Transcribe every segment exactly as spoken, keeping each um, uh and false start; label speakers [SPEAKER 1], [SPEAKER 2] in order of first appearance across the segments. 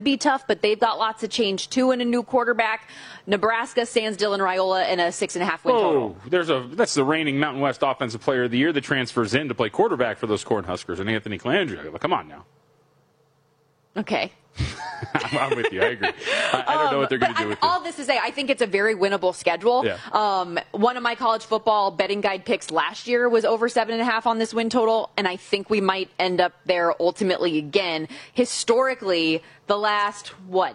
[SPEAKER 1] be tough, but they've got lots of change too in a new quarterback. Nebraska sans Dylan Raiola in a six and a half win total.
[SPEAKER 2] Oh, there's a that's the reigning Mountain West Offensive Player of the Year that transfers in to play quarterback for those Cornhuskers, and Anthony Calandria. Come on now.
[SPEAKER 1] Okay.
[SPEAKER 2] I'm, I'm with you. I agree. I, I don't um, know what they're going to do with it.
[SPEAKER 1] All this to say, I think it's a very winnable schedule.
[SPEAKER 2] Yeah.
[SPEAKER 1] Um, one of my college football betting guide picks last year was over seven and a half on this win total, and I think we might end up there ultimately again. Historically, the last, what,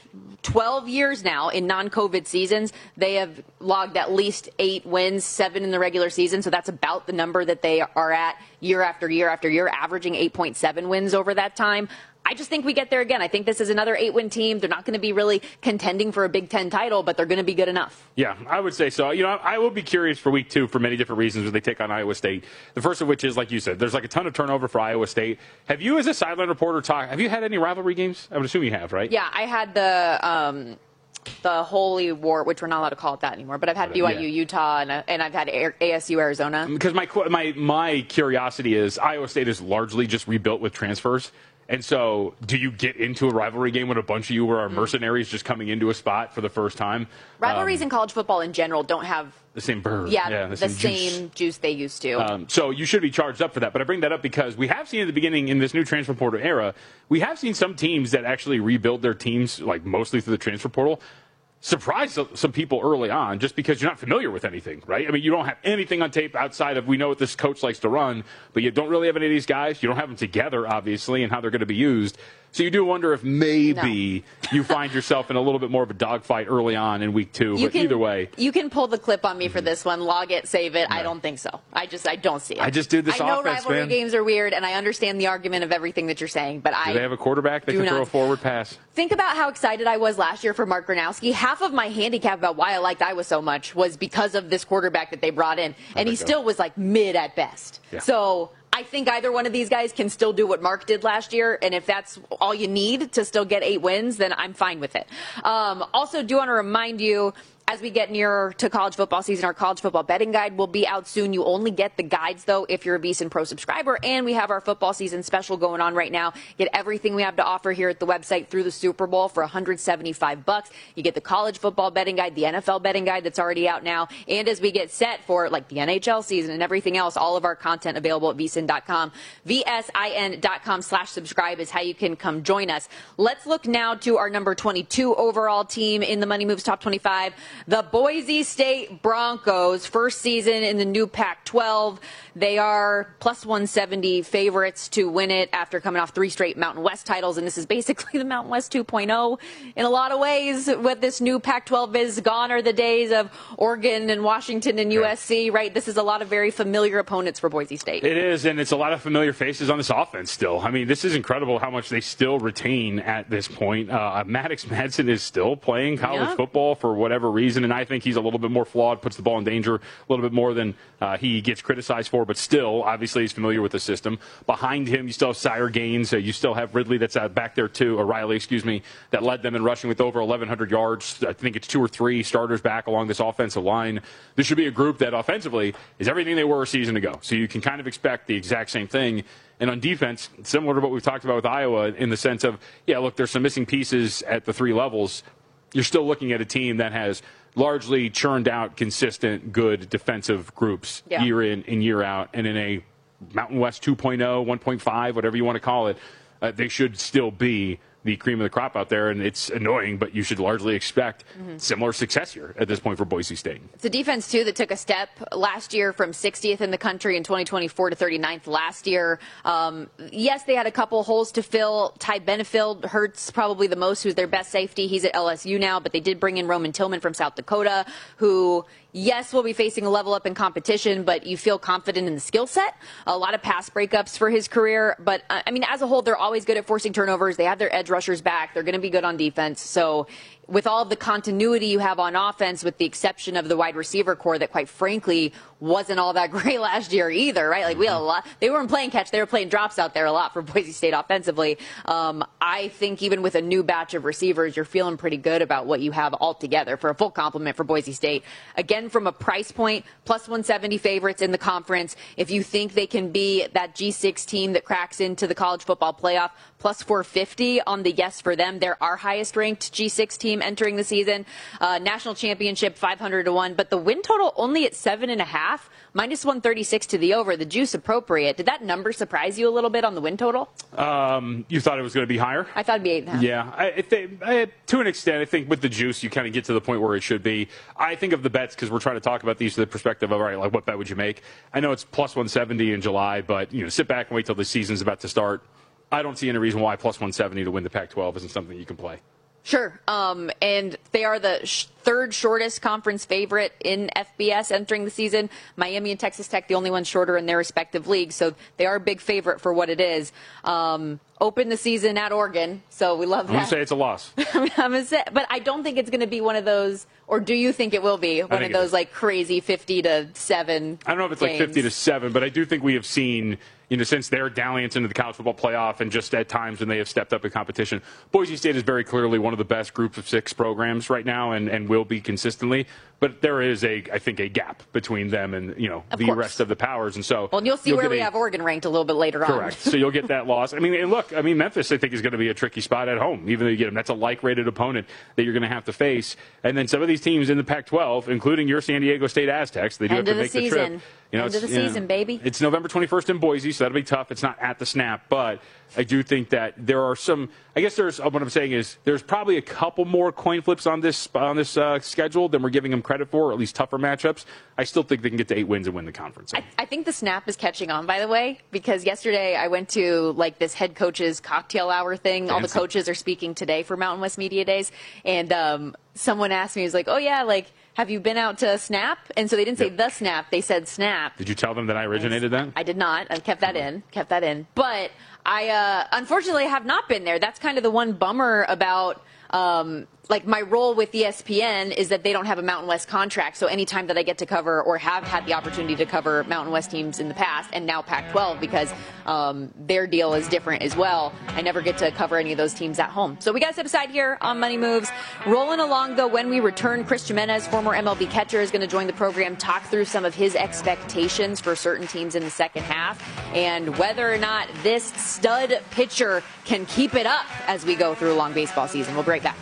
[SPEAKER 1] twelve years now in non-COVID seasons, they have logged at least eight wins, seven in the regular season. So that's about the number that they are at year after year after year, averaging eight point seven wins over that time. I just think we get there again. I think this is another eight-win team. They're not going to be really contending for a Big Ten title, but they're going to be good enough.
[SPEAKER 2] Yeah, I would say so. You know, I will be curious for week two for many different reasons when they take on Iowa State. The first of which is, like you said, there's like a ton of turnover for Iowa State. Have you, as a sideline reporter, talk? Have you had any rivalry games? I would assume you have, right?
[SPEAKER 1] Yeah, I had the um, the Holy War, which we're not allowed to call it that anymore. But I've had B Y U, yeah. Utah, and, and I've had A S U, Arizona.
[SPEAKER 2] Because my my my curiosity is Iowa State is largely just rebuilt with transfers. And so do you get into a rivalry game when a bunch of you are mercenaries just coming into a spot for the first time?
[SPEAKER 1] Rivalries
[SPEAKER 2] um,
[SPEAKER 1] in college football in general don't have
[SPEAKER 2] the same burr.
[SPEAKER 1] Yeah,
[SPEAKER 2] yeah, the,
[SPEAKER 1] the
[SPEAKER 2] same,
[SPEAKER 1] same
[SPEAKER 2] juice.
[SPEAKER 1] juice they used to.
[SPEAKER 2] Um, so you should be charged up for that. But I bring that up because we have seen at the beginning in this new transfer portal era, we have seen some teams that actually rebuild their teams, like mostly through the transfer portal, surprise some people early on just because you're not familiar with anything, right? I mean, you don't have anything on tape outside of we know what this coach likes to run, but you don't really have any of these guys. You don't have them together, obviously, and how they're going to be used. So you do wonder if maybe no. you find yourself in a little bit more of a dogfight early on in week two.
[SPEAKER 1] You
[SPEAKER 2] but
[SPEAKER 1] can,
[SPEAKER 2] either way.
[SPEAKER 1] You can pull the clip on me for this one, log it, save it. No. I don't think so. I just I don't see it.
[SPEAKER 2] I just did this
[SPEAKER 1] I know
[SPEAKER 2] offense,
[SPEAKER 1] rivalry
[SPEAKER 2] man.
[SPEAKER 1] games are weird, and I understand the argument of everything that you're saying, but
[SPEAKER 2] do
[SPEAKER 1] I
[SPEAKER 2] Do they have a quarterback that can
[SPEAKER 1] not.
[SPEAKER 2] throw a forward pass?
[SPEAKER 1] Think about how excited I was last year for Mark Gronowski. Half of my handicap about why I liked Iowa so much was because of this quarterback that they brought in, and he still was like mid at best.
[SPEAKER 2] Yeah.
[SPEAKER 1] So I think either one of these guys can still do what Mark did last year, and if that's all you need to still get eight wins, then I'm fine with it. Um, also, do want to remind you, as we get nearer to college football season, our college football betting guide will be out soon. You only get the guides, though, if you're a VSiN Pro subscriber, and we have our football season special going on right now. Get everything we have to offer here at the website through the Super Bowl for one hundred seventy-five bucks. You get the college football betting guide, the N F L betting guide that's already out now, and as we get set for like the N H L season and everything else, all of our content available at V S I N dot com. V S I N dot com slash subscribe is how you can come join us. Let's look now to our number twenty-two overall team in the Money Moves Top twenty-five, the Boise State Broncos, first season in the new Pac twelve. They are plus one seventy favorites to win it after coming off three straight Mountain West titles, and this is basically the Mountain West two point oh in a lot of ways. What this new Pac twelve is, gone are the days of Oregon and Washington and U S C, right? This is a lot of very familiar opponents for Boise State.
[SPEAKER 2] It is, and it's a lot of familiar faces on this offense still. I mean, this is incredible how much they still retain at this point. Uh, Maddox Madsen is still playing college
[SPEAKER 1] yeah.
[SPEAKER 2] football for whatever reason, and I think he's a little bit more flawed, puts the ball in danger a little bit more than uh, he gets criticized for, but still, obviously, he's familiar with the system. Behind him, you still have Sire Gaines. Uh, you still have Ridley that's uh, back there, too, or Riley, excuse me, that led them in rushing with over eleven hundred yards. I think it's two or three starters back along this offensive line. This should be a group that offensively is everything they were a season ago. So you can kind of expect the exact same thing. And on defense, similar to what we've talked about with Iowa in the sense of, yeah, look, there's some missing pieces at the three levels. You're still looking at a team that has largely churned out consistent, good defensive groups
[SPEAKER 1] yeah.
[SPEAKER 2] year in and year out. And in a Mountain West two point oh, one point five, whatever you want to call it, uh, they should still be the cream of the crop out there, and it's annoying, but you should largely expect mm-hmm. similar success here at this point for Boise State.
[SPEAKER 1] It's a defense, too, that took a step last year from sixtieth in the country in twenty twenty-four to thirty-ninth last year. Um, yes, they had a couple holes to fill. Ty Benefield hurts probably the most, who's their best safety. He's at L S U now, but they did bring in Roman Tillman from South Dakota, who, yes, will be facing a level up in competition, but you feel confident in the skill set. A lot of pass breakups for his career, but, uh, I mean, as a whole, they're always good at forcing turnovers. They have their edge rushers back. They're going to be good on defense. So with all the continuity you have on offense, with the exception of the wide receiver core that, quite frankly, wasn't all that great last year either, right? Like, we had a lot. They weren't playing catch. They were playing drops out there a lot for Boise State offensively. Um, I think even with a new batch of receivers, you're feeling pretty good about what you have altogether for a full complement for Boise State. Again, from a price point, plus one seventy favorites in the conference. If you think they can be that G six team that cracks into the college football playoff, plus four fifty on the yes for them. They're our highest ranked G six team entering the season. Uh, national championship, five hundred to one, but the win total only at seven and a half, minus one thirty-six to the over. The juice appropriate. Did that number surprise you a little bit on the win total?
[SPEAKER 2] Um, you thought it was going to be higher?
[SPEAKER 1] I thought it'd be eight and a half.
[SPEAKER 2] Yeah, I, I think, I, to an extent, I think with the juice, you kind of get to the point where it should be. I think of the bets, because we're trying to talk about these from the perspective of, all right, like, what bet would you make? I know it's plus one seventy in July, but, you know, sit back and wait till the season's about to start. I don't see any reason why plus one seventy to win the Pac twelve isn't something you can play.
[SPEAKER 1] Sure. Um, and they are the sh- third shortest conference favorite in F B S entering the season. Miami and Texas Tech, the only ones shorter in their respective leagues. So they are a big favorite for what it is. Um, open the season at Oregon. So we love that.
[SPEAKER 2] I'm going to say it's a loss.
[SPEAKER 1] I'm gonna say, but I don't think it's going to be one of those, or do you think it will be one of those like crazy fifty to seven
[SPEAKER 2] I don't know if it's
[SPEAKER 1] games?
[SPEAKER 2] like fifty to seven, but I do think we have seen, you know, since their dalliance into the college football playoff and just at times when they have stepped up in competition, Boise State is very clearly one of the best group of six programs right now and, and will be consistently. But there is, a, I think, a gap between them and, you know,
[SPEAKER 1] of
[SPEAKER 2] the
[SPEAKER 1] course.
[SPEAKER 2] rest of the powers. And so,
[SPEAKER 1] well, and you'll see where we a, have Oregon ranked a little bit later
[SPEAKER 2] correct.
[SPEAKER 1] on.
[SPEAKER 2] Correct. So you'll get that loss. I mean, and look, I mean, Memphis, I think, is going to be a tricky spot at home, even though you get them. That's a like-rated opponent that you're going to have to face. And then some of these teams in the Pac twelve, including your San Diego State Aztecs, they do
[SPEAKER 1] End
[SPEAKER 2] have to
[SPEAKER 1] of
[SPEAKER 2] make
[SPEAKER 1] the
[SPEAKER 2] the
[SPEAKER 1] season.
[SPEAKER 2] trip. You know,
[SPEAKER 1] End of the
[SPEAKER 2] you know,
[SPEAKER 1] season, baby.
[SPEAKER 2] It's November twenty-first in Boise, so that'll be tough. It's not at the snap, but I do think that there are some. I guess there's what I'm saying is there's probably a couple more coin flips on this on this uh, schedule than we're giving them credit for, or at least tougher matchups. I still think they can get to eight wins and win the conference.
[SPEAKER 1] I, I think the snap is catching on, by the way, because yesterday I went to like this head coaches cocktail hour thing. Fancy. All the coaches are speaking today for Mountain West Media Days, and um, someone asked me, he was like, "Oh yeah, like." Have you been out to Snap? And so they didn't say yep. the Snap, they said Snap.
[SPEAKER 2] Did you tell them that I originated that?
[SPEAKER 1] I did not. I kept that in. Kept that in. But I uh, unfortunately have not been there. That's kind of the one bummer about um, like my role with E S P N is that they don't have a Mountain West contract. So anytime that I get to cover or have had the opportunity to cover Mountain West teams in the past and now Pac twelve because um, their deal is different as well, I never get to cover any of those teams at home. So we got to set aside here on Money Moves. Rolling along, though, when we return, Chris Jimenez, former M L B catcher, is going to join the program, talk through some of his expectations for certain teams in the second half and whether or not this stud pitcher can keep it up as we go through a long baseball season. We'll be right back.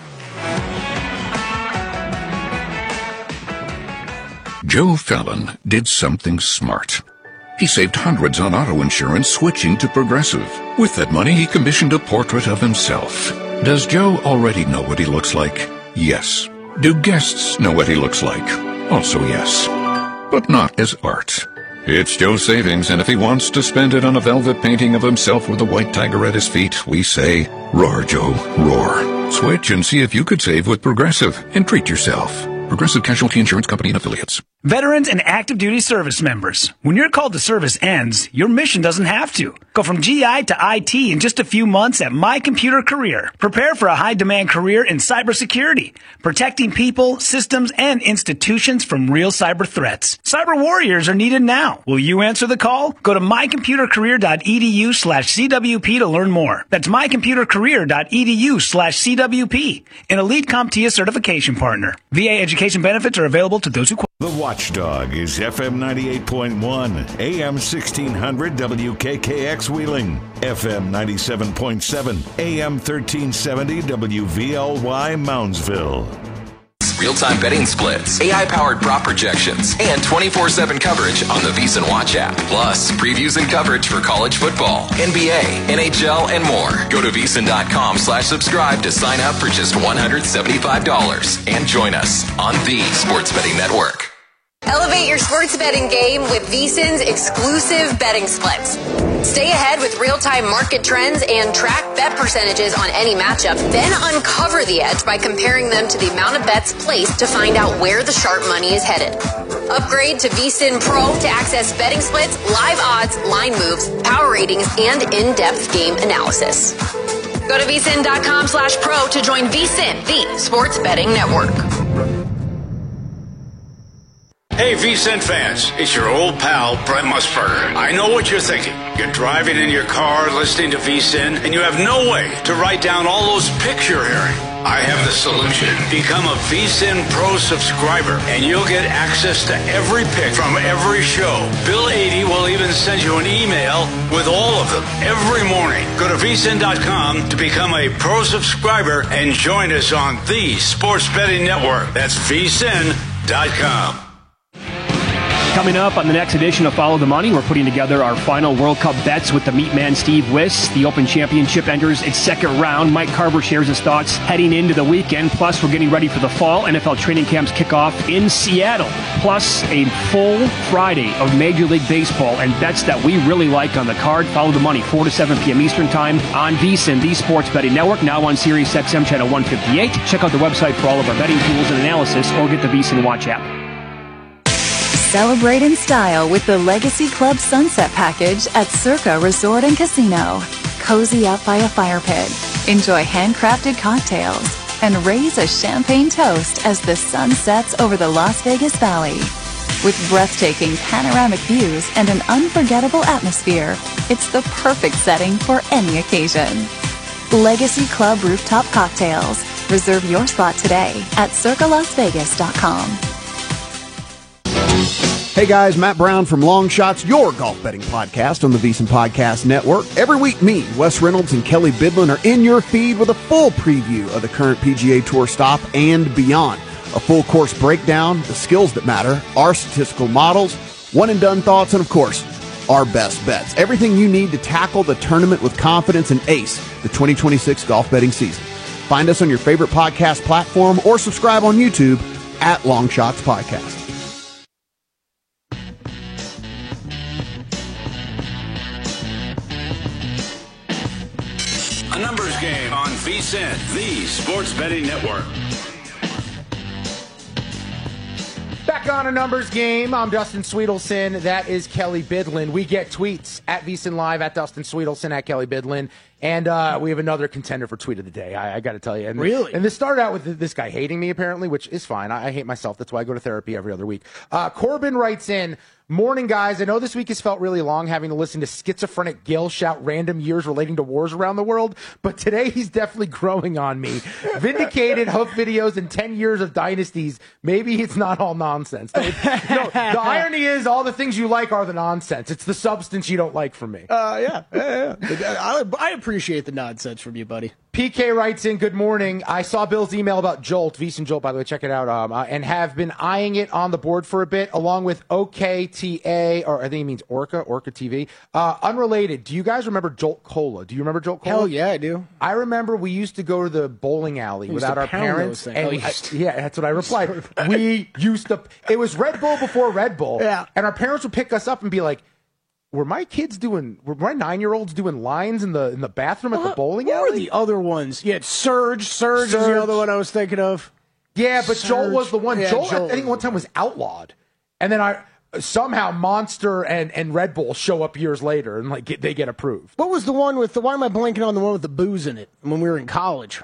[SPEAKER 3] Joe Fallon did something smart. He saved hundreds on auto insurance switching to Progressive. With that money, he commissioned a portrait of himself. Does Joe already know what he looks like? Yes. Do guests know what he looks like? Also yes. But not as art. It's Joe's savings, and if he wants to spend it on a velvet painting of himself with a white tiger at his feet, we say, roar, Joe, roar. Switch and see if you could save with Progressive and treat yourself. Progressive Casualty Insurance Company and Affiliates.
[SPEAKER 4] Veterans and active duty service members, when your call to service ends, your mission doesn't have to. Go from G I to I T in just a few months at My Computer Career. Prepare for a high-demand career in cybersecurity, protecting people, systems, and institutions from real cyber threats. Cyber warriors are needed now. Will you answer the call? Go to mycomputercareer.edu slash CWP to learn more. That's mycomputercareer.edu slash CWP, an Elite CompTIA certification partner. V A education benefits are available to those who qualify.
[SPEAKER 5] The Watchdog is F M ninety-eight point one, A M sixteen hundred W K K X Wheeling, F M ninety-seven point seven, A M thirteen seventy W V L Y Moundsville.
[SPEAKER 6] Real-time betting splits, A I-powered prop projections, and twenty-four seven coverage on the VEASAN Watch app. Plus, previews and coverage for college football, N B A, N H L, and more. Go to VEASAN.com slash subscribe to sign up for just one hundred seventy-five dollars and join us on the Sports Betting Network.
[SPEAKER 7] Elevate your sports betting game with VEASAN's exclusive betting splits. Stay ahead with real-time market trends and track bet percentages on any matchup. Then uncover the edge by comparing them to the amount of bets placed to find out where the sharp money is headed. Upgrade to VEASAN Pro to access betting splits, live odds, line moves, power ratings, and in-depth game analysis. Go to vsin.com slash pro to join vsin, the sports betting network.
[SPEAKER 8] Hey, VSiN fans, it's your old pal, Brent Musburger. I know what you're thinking. You're driving in your car, listening to VSiN, and you have no way to write down all those picks you're hearing. I have the solution. Become a VSiN Pro subscriber, and you'll get access to every pick from every show. Bill eighty will even send you an email with all of them every morning. Go to V S I N dot com to become a Pro subscriber and join us on the Sports Betting Network. That's V S I N dot com.
[SPEAKER 9] Coming up on the next edition of Follow the Money, we're putting together our final World Cup bets with the meat man Steve Wiss. The Open Championship enters its second round. Mike Carver shares his thoughts heading into the weekend. Plus, we're getting ready for the fall. N F L training camps kick off in Seattle. Plus, a full Friday of Major League Baseball and bets that we really like on the card. Follow the Money, four to seven p.m. Eastern Time on VSiN, the Sports Betting Network, now on Sirius X M Channel one fifty-eight. Check out the website for all of our betting tools and analysis, or get the VSiN Watch app.
[SPEAKER 10] Celebrate in style with the Legacy Club Sunset Package at Circa Resort and Casino. Cozy up by a fire pit, enjoy handcrafted cocktails, and raise a champagne toast as the sun sets over the Las Vegas Valley. With breathtaking panoramic views and an unforgettable atmosphere, it's the perfect setting for any occasion. Legacy Club Rooftop Cocktails. Reserve your spot today at circa las vegas dot com.
[SPEAKER 11] Hey guys, Matt Brown from Long Shots, your golf betting podcast on the VSiN Podcast Network. Every week, me, Wes Reynolds, and Kelly Bidlin are in your feed with a full preview of the current P G A Tour stop and beyond. A full course breakdown, the skills that matter, our statistical models, one-and-done thoughts, and of course, our best bets. Everything you need to tackle the tournament with confidence and ace the twenty twenty-six golf betting season. Find us on your favorite podcast platform or subscribe on YouTube at Long Shots Podcast.
[SPEAKER 8] A numbers game on VSiN, the Sports Betting Network.
[SPEAKER 12] Back on a numbers game. I'm Dustin Sweetelson. That is Kelly Bidlin. We get tweets at VSiN Live, at Dustin Sweetelson, at Kelly Bidlin. And uh, we have another contender for tweet of the day, I, I got to tell you. And,
[SPEAKER 13] really?
[SPEAKER 12] And this started out with this guy hating me, apparently, which is fine. I, I hate myself. That's why I go to therapy every other week. Uh, Corbin writes in, morning, guys. I know this week has felt really long having to listen to schizophrenic Gil shout random years relating to wars around the world, but today he's definitely growing on me. Vindicated Hoof videos and ten years of dynasties. Maybe it's not all nonsense. No, no, the irony is all the things you like are the nonsense. It's the substance you don't like from me.
[SPEAKER 13] Uh, yeah, yeah, yeah. I, I appreciate the nonsense from you, buddy.
[SPEAKER 12] P K writes in, good morning. I saw Bill's email about Jolt, VSiN Jolt, by the way, check it out, um, uh, and have been eyeing it on the board for a bit, along with O K T A, or I think he means Orca, Orca T V. Uh, unrelated, do you guys remember Jolt Cola? Do you remember Jolt Cola?
[SPEAKER 13] Hell yeah, I do.
[SPEAKER 12] I remember we used to go to the bowling alley without our parents. And
[SPEAKER 13] oh,
[SPEAKER 12] we, I, yeah, that's what I replied. We used to, it was Red Bull before Red Bull,
[SPEAKER 13] yeah.
[SPEAKER 12] And our parents would pick us up and be like, were my kids doing? Were my nine-year-olds doing lines in the in the bathroom at
[SPEAKER 13] well,
[SPEAKER 12] the bowling
[SPEAKER 13] what
[SPEAKER 12] alley?
[SPEAKER 13] What were the other ones? Yeah, Surge. Surge, Surge is the other one I was thinking of.
[SPEAKER 12] Yeah, but
[SPEAKER 13] Surge.
[SPEAKER 12] Jolt was the one.
[SPEAKER 13] Yeah,
[SPEAKER 12] Jolt,
[SPEAKER 13] Jolt,
[SPEAKER 12] I think one time was outlawed, and then I somehow Monster and, and Red Bull show up years later and like get, they get approved.
[SPEAKER 13] What was the one with the? Why am I blanking on the one with the booze in it? When we were in college.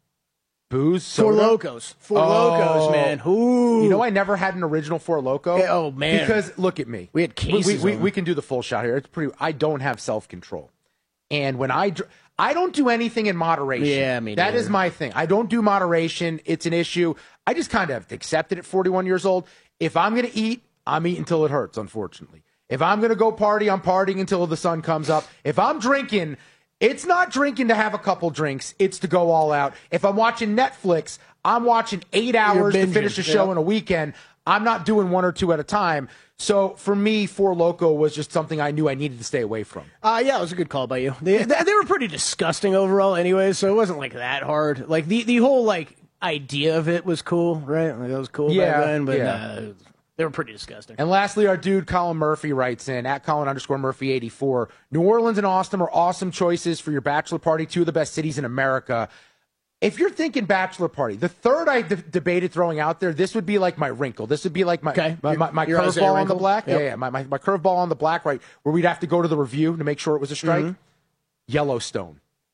[SPEAKER 12] Booze?
[SPEAKER 13] Four Locos. Four oh. Locos, man. Ooh.
[SPEAKER 12] You know, I never had an original Four Loko.
[SPEAKER 13] Yeah, oh, man.
[SPEAKER 12] Because, look at me.
[SPEAKER 13] We had cases
[SPEAKER 12] We, we, we, we can do the full shot here. It's pretty. I don't have self-control. And when I... I don't do anything in moderation.
[SPEAKER 13] Yeah, me
[SPEAKER 12] That
[SPEAKER 13] neither.
[SPEAKER 12] is my thing. I don't do moderation. It's an issue. I just kind of accepted at forty-one years old. If I'm going to eat, I'm eating until it hurts, unfortunately. If I'm going to go party, I'm partying until the sun comes up. If I'm drinking... It's not drinking to have a couple drinks. It's to go all out. If I'm watching Netflix, I'm watching eight hours to finish a show
[SPEAKER 13] yep.
[SPEAKER 12] in a weekend. I'm not doing one or two at a time. So for me, Four Loko was just something I knew I needed to stay away from.
[SPEAKER 13] Uh, yeah, it was a good call by you. They, they, they were pretty disgusting overall anyway, so it wasn't like that hard. Like the, the whole like idea of it was cool, right? Like, that was cool
[SPEAKER 12] yeah,
[SPEAKER 13] back then, but
[SPEAKER 12] yeah.
[SPEAKER 13] uh, they were pretty disgusting.
[SPEAKER 12] And lastly, our dude Colin Murphy writes in, at Colin underscore Murphy eighty-four. New Orleans and Austin are awesome choices for your bachelor party, two of the best cities in America. If you're thinking bachelor party, the third I de- debated throwing out there, this would be like my wrinkle. This would be like my
[SPEAKER 13] okay.
[SPEAKER 12] my, my, my
[SPEAKER 13] your
[SPEAKER 12] curveball on the black.
[SPEAKER 13] Yep.
[SPEAKER 12] Yeah, yeah, my, my, my curveball on the black, right, where we'd have to go to the review to make sure it was a strike. Mm-hmm. Yellowstone.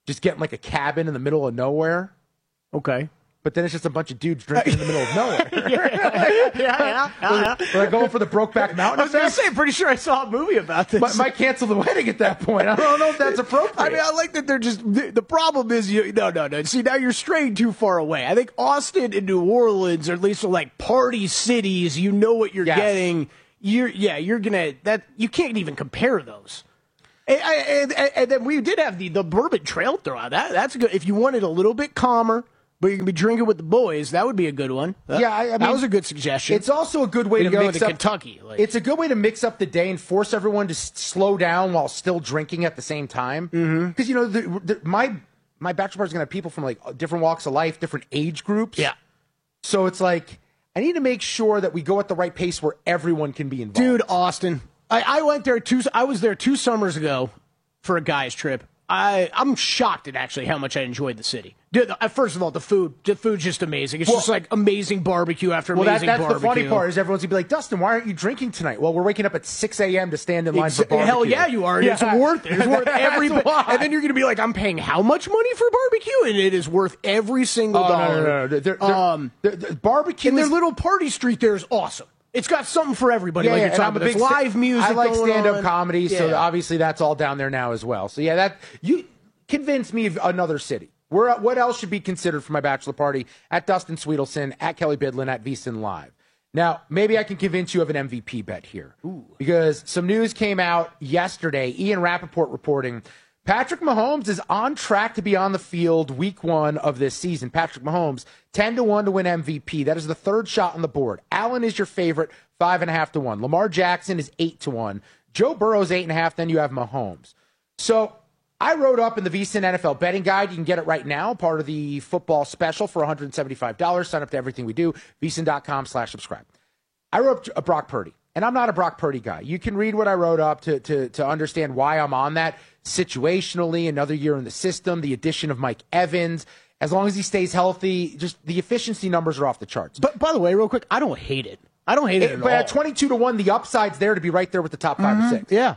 [SPEAKER 12] just getting like a cabin in the middle of nowhere.
[SPEAKER 13] Okay.
[SPEAKER 12] But then it's just a bunch of dudes drinking in the middle of nowhere.
[SPEAKER 13] yeah, yeah, yeah.
[SPEAKER 12] We're going for the Brokeback Mountain.
[SPEAKER 13] I was going to say, pretty sure I saw a movie about this.
[SPEAKER 12] But might cancel the wedding at that point. I don't know if that's appropriate.
[SPEAKER 13] I mean, I like that they're just. The, the problem is, you no, no, no. See, now you're straying too far away. I think Austin and New Orleans, or at least are like party cities. You know what you're
[SPEAKER 12] yes.
[SPEAKER 13] getting. You're, yeah, you're gonna that. You can't even compare those. And, and, and, and then we did have the the Bourbon Trail throughout. That that's good. If you wanted a little bit calmer, but you can be drinking with the boys, that would be a good one. That,
[SPEAKER 12] yeah, I, I mean,
[SPEAKER 13] that was a good suggestion.
[SPEAKER 12] It's also a good way
[SPEAKER 13] you
[SPEAKER 12] to
[SPEAKER 13] go
[SPEAKER 12] mix
[SPEAKER 13] to
[SPEAKER 12] up
[SPEAKER 13] Kentucky. Like.
[SPEAKER 12] It's a good way to mix up the day and force everyone to s- slow down while still drinking at the same time. Because
[SPEAKER 13] mm-hmm.
[SPEAKER 12] you know, the, the, my my bachelor party is going to have people from like different walks of life, different age groups.
[SPEAKER 13] Yeah.
[SPEAKER 12] So it's like I need to make sure that we go at the right pace where everyone can be involved.
[SPEAKER 13] Dude, Austin, I, I went there two. I was there two summers ago for a guy's trip. I, I'm shocked at actually how much I enjoyed the city. Dude, the, first of all, the food, the food's just amazing. It's
[SPEAKER 12] well,
[SPEAKER 13] just like amazing barbecue after
[SPEAKER 12] well,
[SPEAKER 13] amazing
[SPEAKER 12] that, that's
[SPEAKER 13] barbecue.
[SPEAKER 12] the funny part is everyone's gonna be like, Dustin, why aren't you drinking tonight? Well, we're waking up at six a.m. to stand in line
[SPEAKER 13] Ex-
[SPEAKER 12] for barbecue.
[SPEAKER 13] Hell yeah, you are.
[SPEAKER 12] Yeah.
[SPEAKER 13] It's worth it. It's worth every bit. And then you're gonna be like, I'm paying how much money for barbecue? And it is worth every single
[SPEAKER 12] oh,
[SPEAKER 13] dollar.
[SPEAKER 12] No, no, no, no. They're, they're,
[SPEAKER 13] um,
[SPEAKER 12] they're, they're, barbecue
[SPEAKER 13] and
[SPEAKER 12] is,
[SPEAKER 13] their little party street there is awesome. It's got something for everybody.
[SPEAKER 12] Yeah,
[SPEAKER 13] like
[SPEAKER 12] yeah,
[SPEAKER 13] you're
[SPEAKER 12] and I'm
[SPEAKER 13] talking
[SPEAKER 12] a
[SPEAKER 13] about.
[SPEAKER 12] big
[SPEAKER 13] There's live music.
[SPEAKER 12] I like
[SPEAKER 13] going
[SPEAKER 12] stand-up
[SPEAKER 13] on.
[SPEAKER 12] comedy,
[SPEAKER 13] yeah.
[SPEAKER 12] so obviously that's all down there now as well. So yeah, that you convinced me of another city. Where, what else should be considered for my bachelor party? At Dustin Sweetelson, at Kelly Bidlin, at VSiN Live. Now, maybe I can convince you of an M V P bet here.
[SPEAKER 13] Ooh.
[SPEAKER 12] Because some news came out yesterday. Ian Rappaport reporting Patrick Mahomes is on track to be on the field week one of this season. Patrick Mahomes, ten to one to win M V P. That is the third shot on the board. Allen is your favorite, five and a half to one. Lamar Jackson is eight to one. Joe Burrow's eight and a half. Then you have Mahomes. So I wrote up in the VSiN N F L betting guide. You can get it right now, part of the football special for one hundred seventy-five dollars. Sign up to everything we do, VSiN.com slash subscribe. I wrote up a Brock Purdy, and I'm not a Brock Purdy guy. You can read what I wrote up to, to, to understand why I'm on that situationally, another year in the system, the addition of Mike Evans. As long as he stays healthy, just the efficiency numbers are off the charts.
[SPEAKER 13] But by the way, real quick, I don't hate it. I don't hate it, it at
[SPEAKER 12] but
[SPEAKER 13] all.
[SPEAKER 12] At twenty-two to one, the upside's there to be right there with the top five
[SPEAKER 13] mm-hmm.
[SPEAKER 12] or six.
[SPEAKER 13] Yeah.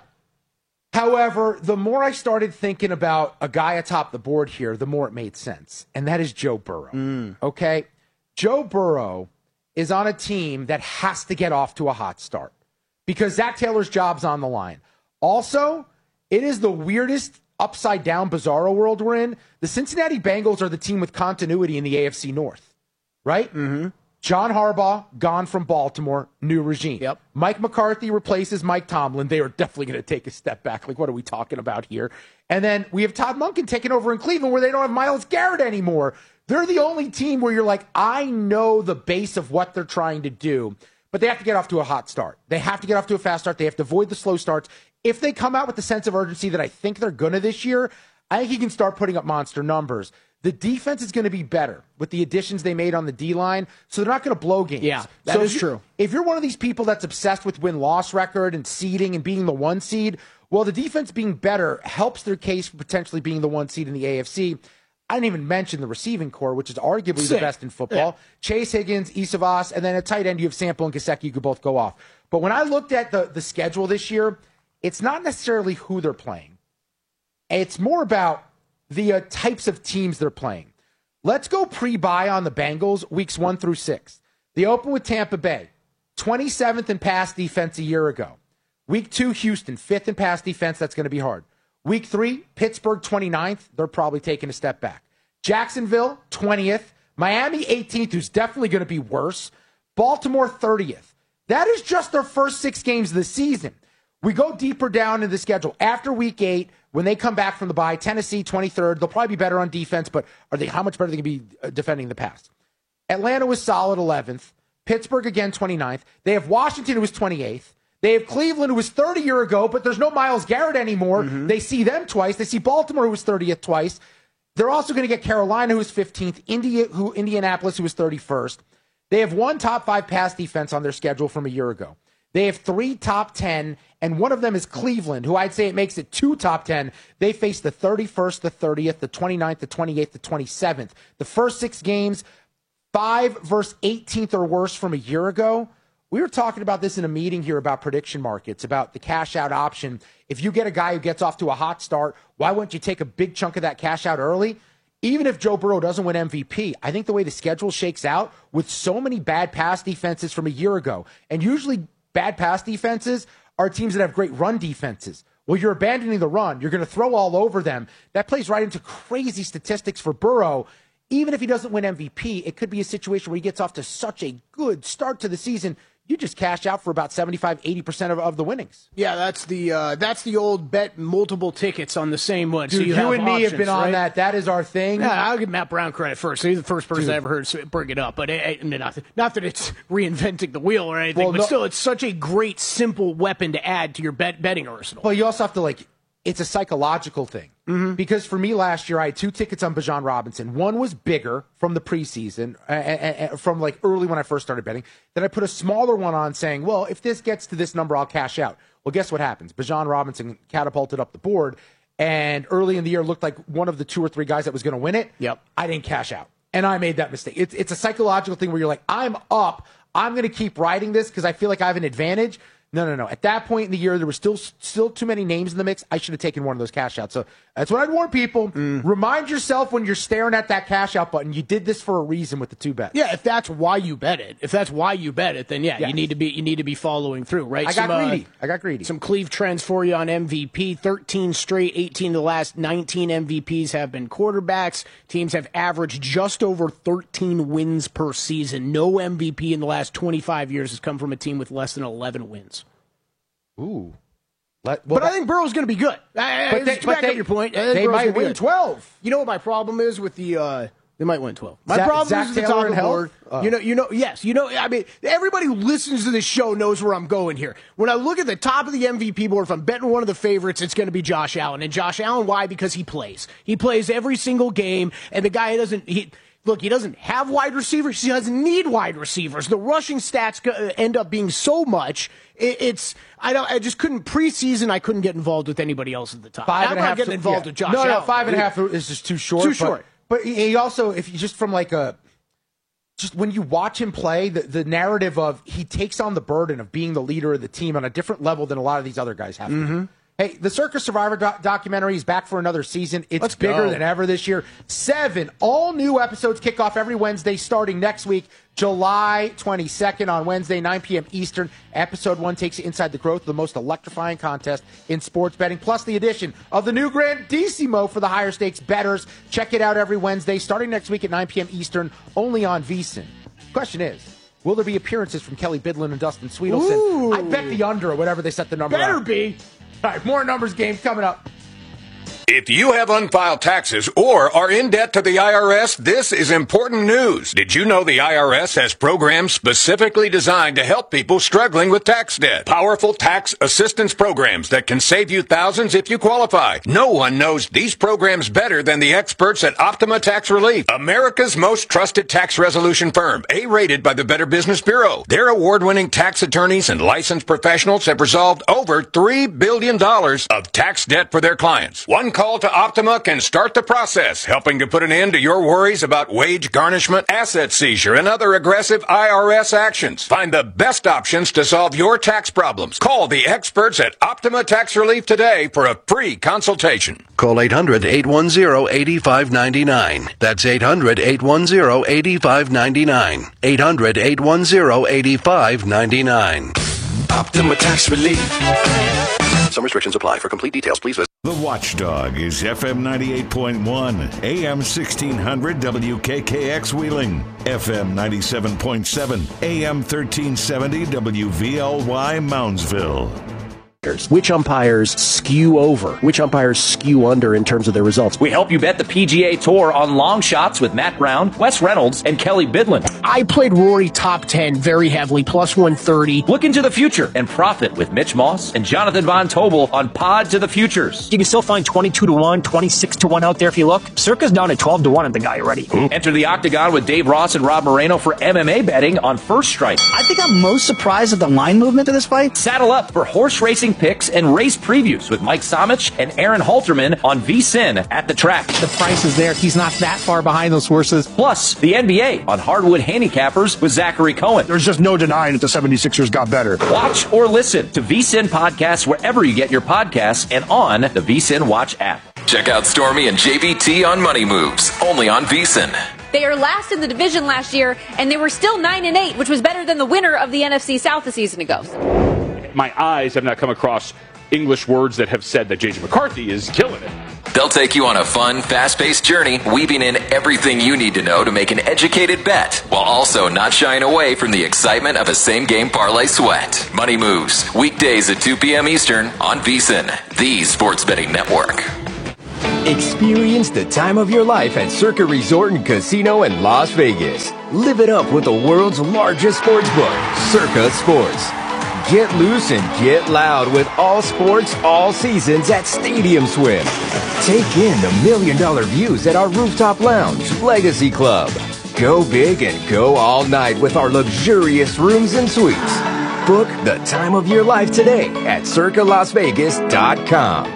[SPEAKER 12] However, the more I started thinking about a guy atop the board here, the more it made sense. And that is Joe Burrow.
[SPEAKER 13] Mm.
[SPEAKER 12] Okay? Joe Burrow is on a team that has to get off to a hot start because Zach Taylor's job's on the line. Also, it is the weirdest upside down bizarro world we're in. The Cincinnati Bengals are the team with continuity in the A F C North, right?
[SPEAKER 13] Mm-hmm.
[SPEAKER 12] John Harbaugh, gone from Baltimore, new regime.
[SPEAKER 13] Yep.
[SPEAKER 12] Mike McCarthy replaces Mike Tomlin. They are definitely going to take a step back. Like, what are we talking about here? And then we have Todd Monken taking over in Cleveland where they don't have Myles Garrett anymore. They're the only team where you're like, I know the base of what they're trying to do, but they have to get off to a hot start. They have to get off to a fast start. They have to avoid the slow starts. If they come out with the sense of urgency that I think they're going to this year, I think he can start putting up monster numbers. The defense is going to be better with the additions they made on the D-line, so they're not going to blow games.
[SPEAKER 13] Yeah, that
[SPEAKER 12] so
[SPEAKER 13] is
[SPEAKER 12] if
[SPEAKER 13] true.
[SPEAKER 12] If you're one of these people that's obsessed with win-loss record and seeding and being the one seed, well, the defense being better helps their case for potentially being the one seed in the A F C. I didn't even mention the receiving core, which is arguably
[SPEAKER 13] Sick.
[SPEAKER 12] the best in football. Yeah. Chase Higgins, Isavas, and then at tight end you have Sample and Gesicki. You could both go off. But when I looked at the, the schedule this year, it's not necessarily who they're playing. It's more about the uh, types of teams they're playing. Let's go pre-bye on the Bengals, weeks one through six. They open with Tampa Bay, twenty-seventh in pass defense a year ago. Week two, Houston, fifth in pass defense. That's going to be hard. Week three, Pittsburgh, twenty-ninth. They're probably taking a step back. Jacksonville, twentieth. Miami, eighteenth, who's definitely going to be worse. Baltimore, thirtieth. That is just their first six games of the season. We go deeper down in the schedule. After week eight, when they come back from the bye, Tennessee, twenty-third. They'll probably be better on defense, but are they? How much better are they going to be defending the pass? Atlanta was solid, eleventh. Pittsburgh, again, twenty-ninth. They have Washington, who was twenty-eighth. They have Cleveland, who was thirty a year ago, but there's no Myles Garrett anymore. Mm-hmm. They see them twice. They see Baltimore, who was thirtieth twice. They're also going to get Carolina, who was fifteenth. India, who Indianapolis, who was thirty-first. They have one top five pass defense on their schedule from a year ago. They have three top ten, and one of them is Cleveland, who I'd say it makes it two top ten. They face the thirty-first, the thirtieth, the twenty-ninth, the twenty-eighth, the twenty-seventh. The first six games, five versus eighteenth or worse from a year ago. We were talking about this in a meeting here about prediction markets, about the cash out option. If you get a guy who gets off to a hot start, why wouldn't you take a big chunk of that cash out early? Even if Joe Burrow doesn't win M V P, I think the way the schedule shakes out with so many bad pass defenses from a year ago, and usually bad pass defenses are teams that have great run defenses. Well, you're abandoning the run. You're going to throw all over them. That plays right into crazy statistics for Burrow. Even if he doesn't win M V P, it could be a situation where he gets off to such a good start to the season, you just cash out for about seventy-five, eighty percent of, of the winnings.
[SPEAKER 13] Yeah, that's the uh, that's the old bet multiple tickets on the same one.
[SPEAKER 12] Dude,
[SPEAKER 13] so you,
[SPEAKER 12] you
[SPEAKER 13] have
[SPEAKER 12] and me
[SPEAKER 13] options,
[SPEAKER 12] have been on
[SPEAKER 13] right?
[SPEAKER 12] that. That is our thing.
[SPEAKER 13] Yeah, I'll give Matt Brown credit first. He's the first person
[SPEAKER 12] Dude.
[SPEAKER 13] I ever heard bring it up. But it, it, not, not that it's reinventing the wheel or anything,
[SPEAKER 12] Well,
[SPEAKER 13] but
[SPEAKER 12] no,
[SPEAKER 13] still, it's such a great, simple weapon to add to your bet betting arsenal.
[SPEAKER 12] Well, you also have to, like, it's a psychological thing. Mm-hmm. Because for me last year, I had two tickets on Bijan Robinson. One was bigger from the preseason, uh, uh, uh, from like early when I first started betting. Then I put a smaller one on saying, well, if this gets to this number, I'll cash out. Well, guess what happens? Bijan Robinson catapulted up the board, and early in the year looked like one of the two or three guys that was going to win it.
[SPEAKER 13] Yep.
[SPEAKER 12] I didn't cash out, and I made that mistake. It's, it's a psychological thing where you're like, I'm up. I'm going to keep riding this because I feel like I have an advantage. No, no, no. At that point in the year, there were still still too many names in the mix. I should have taken one of those cash outs. So that's what I'd warn people. Mm. Remind yourself when you're staring at that cash out button, you did this for a reason with the two bets.
[SPEAKER 13] Yeah, if that's why you bet it, if that's why you bet it, then yeah, yes. you need to be you need to be following through, right?
[SPEAKER 12] I
[SPEAKER 13] some,
[SPEAKER 12] got greedy.
[SPEAKER 13] Uh,
[SPEAKER 12] I got greedy.
[SPEAKER 13] Some Cleve trends for you on M V P. thirteen straight, eighteen of the last nineteen M V Ps have been quarterbacks. Teams have averaged just over thirteen wins per season. No M V P in the last twenty-five years has come from a team with less than eleven wins.
[SPEAKER 12] Ooh. Let, well,
[SPEAKER 13] but I think Burrow's going to be good. I,
[SPEAKER 12] but they,
[SPEAKER 13] to
[SPEAKER 12] but
[SPEAKER 13] back
[SPEAKER 12] they,
[SPEAKER 13] up your point,
[SPEAKER 12] they might win twelve.
[SPEAKER 13] You know what my problem is with the uh, they might win twelve. My
[SPEAKER 12] Zach,
[SPEAKER 13] problem
[SPEAKER 12] Zach
[SPEAKER 13] is with the
[SPEAKER 12] Taylor
[SPEAKER 13] top of the board.
[SPEAKER 12] Uh,
[SPEAKER 13] you know, you know, yes, you know. I mean, everybody who listens to this show knows where I'm going here. When I look at the top of the M V P board, if I'm betting one of the favorites, it's going to be Josh Allen. And Josh Allen, why? Because he plays. He plays every single game, and the guy doesn't. He, Look, he doesn't have wide receivers. He doesn't need wide receivers. The rushing stats end up being so much. It's I don't. I just couldn't preseason. I couldn't get involved with anybody else at the top.
[SPEAKER 12] Five
[SPEAKER 13] I'm
[SPEAKER 12] and a
[SPEAKER 13] not
[SPEAKER 12] half
[SPEAKER 13] getting
[SPEAKER 12] to,
[SPEAKER 13] involved
[SPEAKER 12] yeah.
[SPEAKER 13] with Josh
[SPEAKER 12] no,
[SPEAKER 13] Allen.
[SPEAKER 12] No, five and a half is just too short.
[SPEAKER 13] Too
[SPEAKER 12] but,
[SPEAKER 13] short.
[SPEAKER 12] But he also, if you just from like a, just when you watch him play, the, the narrative of he takes on the burden of being the leader of the team on a different level than a lot of these other guys have. Mm-hmm. To. Hey, the Circus Survivor doc- documentary is back for another season. It's
[SPEAKER 13] Let's
[SPEAKER 12] bigger
[SPEAKER 13] go.
[SPEAKER 12] than ever this year. Seven all-new episodes kick off every Wednesday starting next week, July twenty-second on Wednesday, nine p.m. Eastern. Episode one takes you inside the growth of the most electrifying contest in sports betting, plus the addition of the new Grandissimo for the higher stakes bettors. Check it out every Wednesday starting next week at nine p.m. Eastern, only on VSiN. Question is, will there be appearances from Kelly Bidlin and Dustin Sweetelson?
[SPEAKER 13] Ooh.
[SPEAKER 12] I bet the under or whatever they set the number
[SPEAKER 13] Better
[SPEAKER 12] at.
[SPEAKER 13] be.
[SPEAKER 12] All right, more numbers game coming up.
[SPEAKER 14] If you have unfiled taxes or are in debt to the I R S, this is important news. Did you know the I R S has programs specifically designed to help people struggling with tax debt? Powerful tax assistance programs that can save you thousands if you qualify. No one knows these programs better than the experts at Optima Tax Relief, America's most trusted tax resolution firm, A-rated by the Better Business Bureau. Their award-winning tax attorneys and licensed professionals have resolved over three billion dollars of tax debt for their clients. One call to Optima can start the process, helping to put an end to your worries about wage garnishment, asset seizure, and other aggressive I R S actions. Find the best options to solve your tax problems. Call the experts at Optima Tax Relief today for a free consultation.
[SPEAKER 15] Call eight hundred, eight one zero, eight five nine nine. That's eight hundred, eight one zero, eight five nine nine. eight hundred, eight one zero, eight five nine nine.
[SPEAKER 6] Optima Tax Relief.
[SPEAKER 15] Some restrictions apply. For complete details, please visit.
[SPEAKER 5] The Watchdog is F M ninety-eight point one, A M sixteen hundred W K K X Wheeling, F M ninety-seven point seven, A M thirteen seventy W V L Y Moundsville.
[SPEAKER 16] Which umpires skew over? Which umpires skew under in terms of their results?
[SPEAKER 17] We help you bet the P G A Tour on long shots with Matt Brown, Wes Reynolds, and Kelly Bidlin.
[SPEAKER 13] I played Rory top ten very heavily, plus one thirty.
[SPEAKER 17] Look into the future and profit with Mitch Moss and Jonathan Von Tobel on Pod to the Futures.
[SPEAKER 18] You can still find twenty-two to one, twenty-six to one out there if you look. Circa's down at twelve to one at the guy already.
[SPEAKER 17] Ooh. Enter the Octagon with Dave Ross and Rob Moreno for M M A betting on First Strike.
[SPEAKER 18] I think I'm most surprised at the line movement of this fight.
[SPEAKER 17] Saddle up for horse racing picks and race previews with Mike Somich and Aaron Halterman on VSiN at the track.
[SPEAKER 19] The price is there. He's not that far behind those horses.
[SPEAKER 17] Plus, the N B A on Hardwood Handicappers with Zachary Cohen.
[SPEAKER 20] There's just no denying that the seventy-sixers got better.
[SPEAKER 17] Watch or listen to VSiN podcasts wherever you get your podcasts and on the VSiN Watch app.
[SPEAKER 6] Check out Stormy and J V T on Money Moves, only on VSiN.
[SPEAKER 1] They are last in the division last year, and they were still nine and eight, which was better than the winner of the N F C South a season ago.
[SPEAKER 2] My eyes have not come across English words that have said that J J McCarthy is killing it.
[SPEAKER 6] They'll take you on a fun, fast-paced journey, weaving in everything you need to know to make an educated bet, while also not shying away from the excitement of a same-game parlay sweat. Money Moves, weekdays at two p.m. Eastern on VSiN, the sports betting network.
[SPEAKER 21] Experience the time of your life at Circa Resort and Casino in Las Vegas. Live it up with the world's largest sports book, Circa Sports. Get loose and get loud with all sports, all seasons at Stadium Swim. Take in the million dollar views at our rooftop lounge, Legacy Club. Go big and go all night with our luxurious rooms and suites. Book the time of your life today at circa las vegas dot com.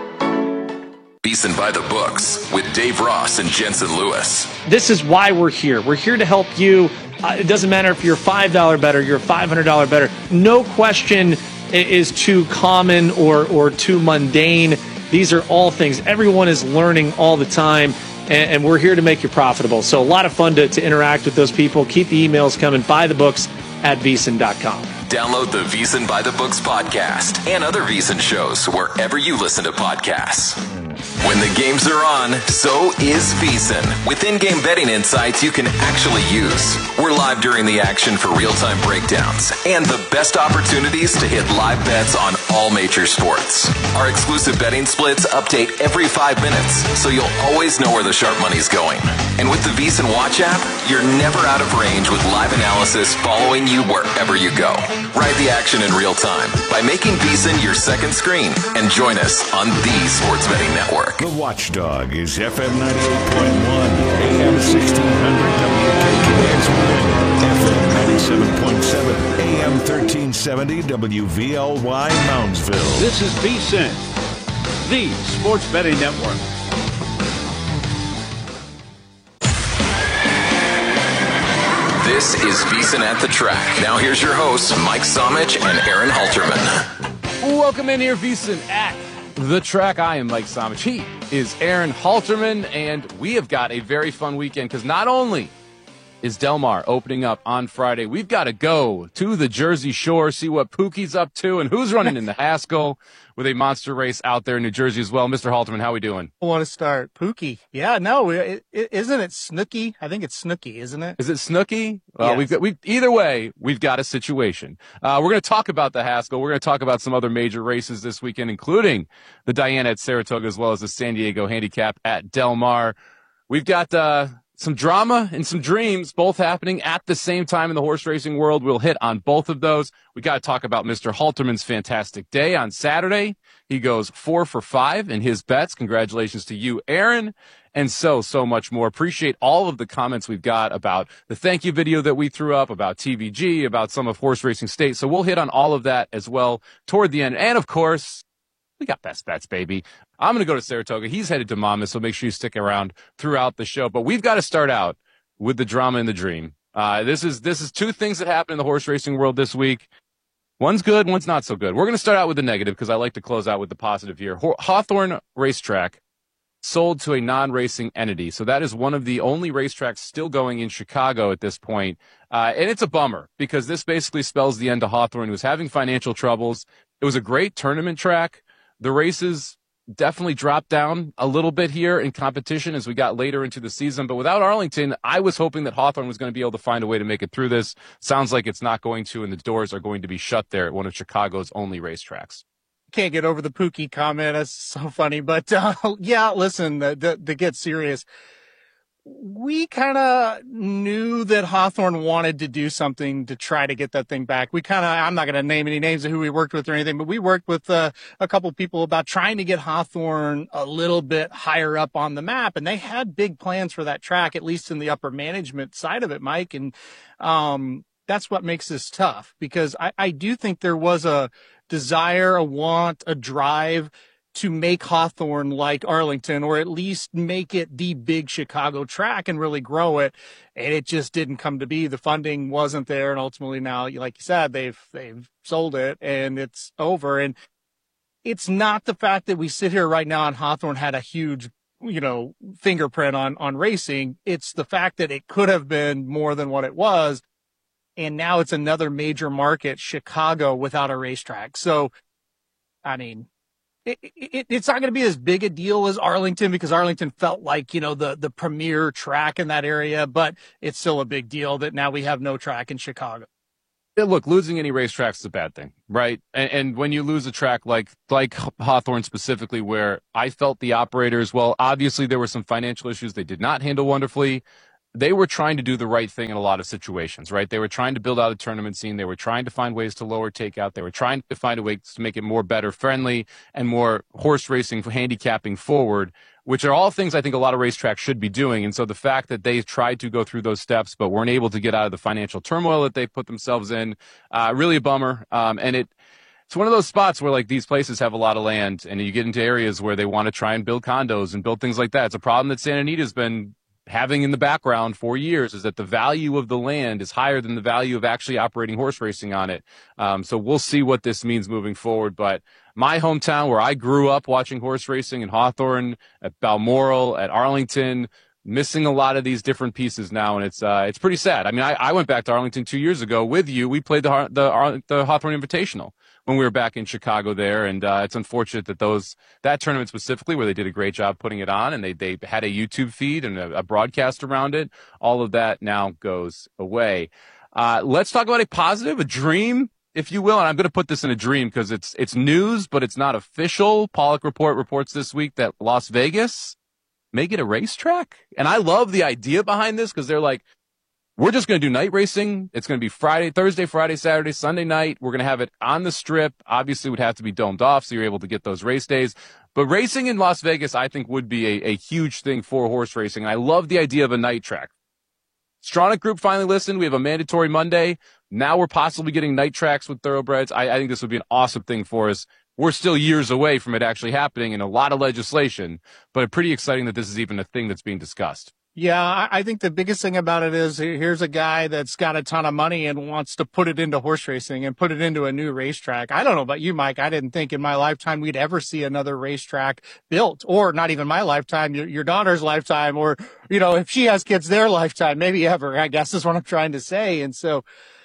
[SPEAKER 6] VSiN by the Books with Dave Ross and Jensen Lewis.
[SPEAKER 22] This is why we're here. We're here to help you. Uh, it doesn't matter if you're a five dollar bettor, you're a five hundred dollar bettor. No question is too common or, or too mundane. These are all things. Everyone is learning all the time, and, and we're here to make you profitable. So a lot of fun to, to interact with those people. Keep the emails coming. Buy the books at VSiN dot com.
[SPEAKER 6] Download the VSiN by the Books podcast and other VSiN shows wherever you listen to podcasts. When the games are on, so is VSiN, with in-game betting insights you can actually use. We're live during the action for real-time breakdowns and the best opportunities to hit live bets on all major sports. Our exclusive betting splits update every five minutes, so you'll always know where the sharp money's going. And with the VSiN Watch app, you're never out of range with live analysis following you wherever you go. Ride the action in real time by making VSiN your second screen and join us on the Sports Betting Network.
[SPEAKER 5] The Watchdog is F M ninety-eight point one, A M sixteen hundred W K K X, F M ninety-seven point seven, A M thirteen seventy W V L Y Moundsville.
[SPEAKER 23] This is VSiN, the Sports Betting Network.
[SPEAKER 6] This is VSiN at the Track. Now here's your hosts, Mike Somich and Aaron Halterman.
[SPEAKER 24] Welcome in here, VSiN at the Track. I am Mike Somich. He is Aaron Halterman, and we have got a very fun weekend because not only is Del Mar opening up on Friday, we've got to go to the Jersey Shore, see what Pookie's up to and who's running in the Haskell with a monster race out there in New Jersey as well. Mister Halterman, how are we doing?
[SPEAKER 13] I want to start Pookie. Yeah, no, it, it, isn't it Snooki? I think it's Snooki, isn't it?
[SPEAKER 24] Is it Snooki? Well,
[SPEAKER 13] yes.
[SPEAKER 24] we've got, we either way, we've got a situation. Uh, we're going to talk about the Haskell. We're going to talk about some other major races this weekend, including the Diana at Saratoga as well as the San Diego Handicap at Del Mar. We've got uh, some drama and some dreams both happening at the same time in the horse racing world. We'll hit on both of those. We got to talk about Mister Halterman's fantastic day on Saturday. He goes four for five in his bets. Congratulations to you, Aaron, and so, so much more. Appreciate all of the comments we've got about the thank you video that we threw up, about T V G, about some of Horse Racing State. So we'll hit on all of that as well toward the end. And, of course, we got best bets, baby. I'm going to go to Saratoga. He's headed to Monmouth, so make sure you stick around throughout the show. But we've got to start out with the drama and the dream. Uh, this is this is two things that happened in the horse racing world this week. One's good, one's not so good. We're going to start out with the negative because I like to close out with the positive here. Hawthorne Racetrack sold to a non-racing entity. So that is one of the only racetracks still going in Chicago at this point. Uh, and it's a bummer because this basically spells the end to Hawthorne, who was having financial troubles. It was a great tournament track. The races definitely dropped down a little bit here in competition as we got later into the season. But without Arlington, I was hoping that Hawthorne was going to be able to find a way to make it through this. Sounds like it's not going to, and the doors are going to be shut there at one of Chicago's only racetracks.
[SPEAKER 13] Can't get over the Pookie comment. That's so funny. But, uh, yeah, listen, to, to, to get serious, we kind of knew that Hawthorne wanted to do something to try to get that thing back. We kind of, I'm not going to name any names of who we worked with or anything, but we worked with uh, a couple people about trying to get Hawthorne a little bit higher up on the map. And they had big plans for that track, at least in the upper management side of it, Mike. And um, that's what makes this tough because I, I do think there was a,
[SPEAKER 3] desire, a want, a drive to make Hawthorne like Arlington, or at least make it the big Chicago track and really grow it. And it just didn't come to be. The funding wasn't there. And ultimately now, like you said, they've, they've sold it and it's over. And it's not the fact that we sit here right now and Hawthorne had a huge, you know, fingerprint on, on racing. It's the fact that it could have been more than what it was. And now it's another major market, Chicago, without a racetrack. So, I mean, It, it, it's not going to be as big a deal as Arlington because Arlington felt like, you know, the, the premier track in that area, but it's still a big deal that now we have no track in Chicago.
[SPEAKER 24] Yeah, look, losing any racetracks is a bad thing, right? And, and when you lose a track like like Hawthorne specifically, where I felt the operators, well, obviously there were some financial issues they did not handle wonderfully. They were trying to do the right thing in a lot of situations, right? They were trying to build out a tournament scene. They were trying to find ways to lower takeout. They were trying to find a way to make it more better friendly and more horse racing, handicapping forward, which are all things I think a lot of racetracks should be doing. And so the fact that they tried to go through those steps but weren't able to get out of the financial turmoil that they put themselves in, uh, really a bummer. Um, and it, it's one of those spots where like these places have a lot of land and you get into areas where they want to try and build condos and build things like that. It's a problem that Santa Anita's been having in the background for years, is that the value of the land is higher than the value of actually operating horse racing on it. Um, so we'll see what this means moving forward. But my hometown, where I grew up watching horse racing in Hawthorne, at Balmoral, at Arlington, missing a lot of these different pieces now, and it's uh, it's pretty sad. I mean, I, I went back to Arlington two years ago with you. We played the the, the Hawthorne Invitational when we were back in Chicago there, and uh, it's unfortunate that those that tournament specifically, where they did a great job putting it on, and they they had a YouTube feed and a, a broadcast around it, all of that now goes away. Uh, let's talk about a positive, a dream, if you will, and I'm going to put this in a dream because it's it's news, but it's not official. Pollock Report reports this week that Las Vegas make it a racetrack. And I love the idea behind this because they're like, we're just going to do night racing. It's going to be Friday, Thursday, Friday, Saturday, Sunday night. We're going to have it on the strip. Obviously, it would have to be domed off, so you're able to get those race days. But racing in Las Vegas, I think, would be a, a huge thing for horse racing. And I love the idea of a night track. Stronach Group finally listened. We have a mandatory Monday. Now we're possibly getting night tracks with thoroughbreds. I, I think this would be an awesome thing for us. We're still years away from it actually happening in a lot of legislation, but pretty exciting that this is even a thing that's being discussed.
[SPEAKER 3] Yeah, I think the biggest thing about it is here's a guy that's got a ton of money and wants to put it into horse racing and put it into a new racetrack. I don't know about you, Mike. I didn't think in my lifetime we'd ever see another racetrack built, or not even my lifetime, your, your daughter's lifetime, or, you know, if she has kids, their lifetime, maybe ever, I guess is what I'm trying to say. And so,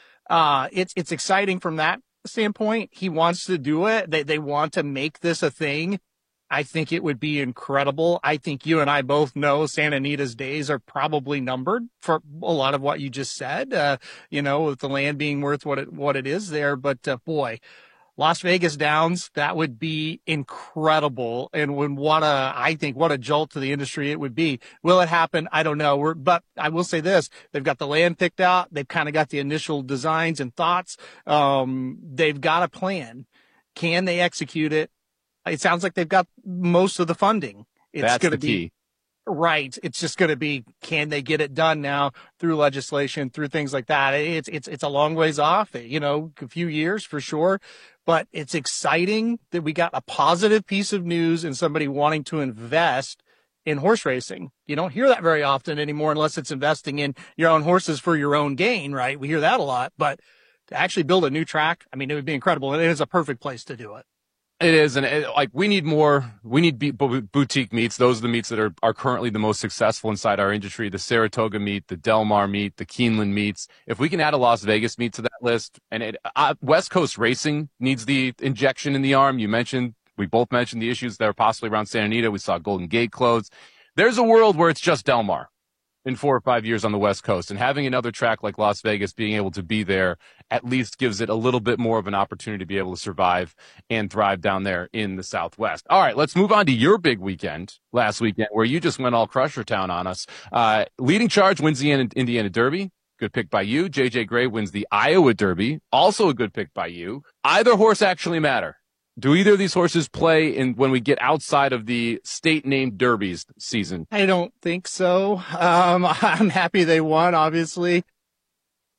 [SPEAKER 3] uh, it's, it's exciting from that standpoint. He wants to do it. They, they want to make this a thing. I think it would be incredible. I think you and I both know Santa Anita's days are probably numbered for a lot of what you just said, uh, you know, with the land being worth what it, what it is there. But uh, boy, Las Vegas Downs, that would be incredible. And when what a, I think what a jolt to the industry it would be. Will it happen? I don't know. We're, but I will say this, they've got the land picked out. They've kind of got the initial designs and thoughts. Um, they've got a plan. Can they execute it? It sounds like they've got most of the funding. It's
[SPEAKER 24] That's
[SPEAKER 3] going
[SPEAKER 24] the
[SPEAKER 3] to be
[SPEAKER 24] key.
[SPEAKER 3] Right. It's just going to be, can they get it done now through legislation, through things like that? It's, it's, it's a long ways off, you know, a few years for sure, but it's exciting that we got a positive piece of news and somebody wanting to invest in horse racing. You don't hear that very often anymore unless it's investing in your own horses for your own gain, right? We hear that a lot, but to actually build a new track, I mean, it would be incredible. And it is a perfect place to do it.
[SPEAKER 24] It is, and it, like we need more. We need be, boutique meets. Those are the meets that are, are currently the most successful inside our industry. The Saratoga meet, the Del Mar meet, the Keeneland meets. If we can add a Las Vegas meet to that list, and it, uh, West Coast racing needs the injection in the arm. You mentioned, we both mentioned the issues that are possibly around Santa Anita. We saw Golden Gate close. There's a world where it's just Del Mar in four or five years on the West Coast, and having another track like Las Vegas being able to be there at least gives it a little bit more of an opportunity to be able to survive and thrive down there in the Southwest. All right, let's move on to your big weekend last weekend where you just went all Crusher Town on us. Uh, leading charge wins the Indiana Derby. Good pick by you. J J Gray wins the Iowa Derby. Also a good pick by you. Either horse actually matter. Do either of these horses play in when we get outside of the state-named derbies season?
[SPEAKER 3] I don't think so. Um, I'm happy they won, obviously.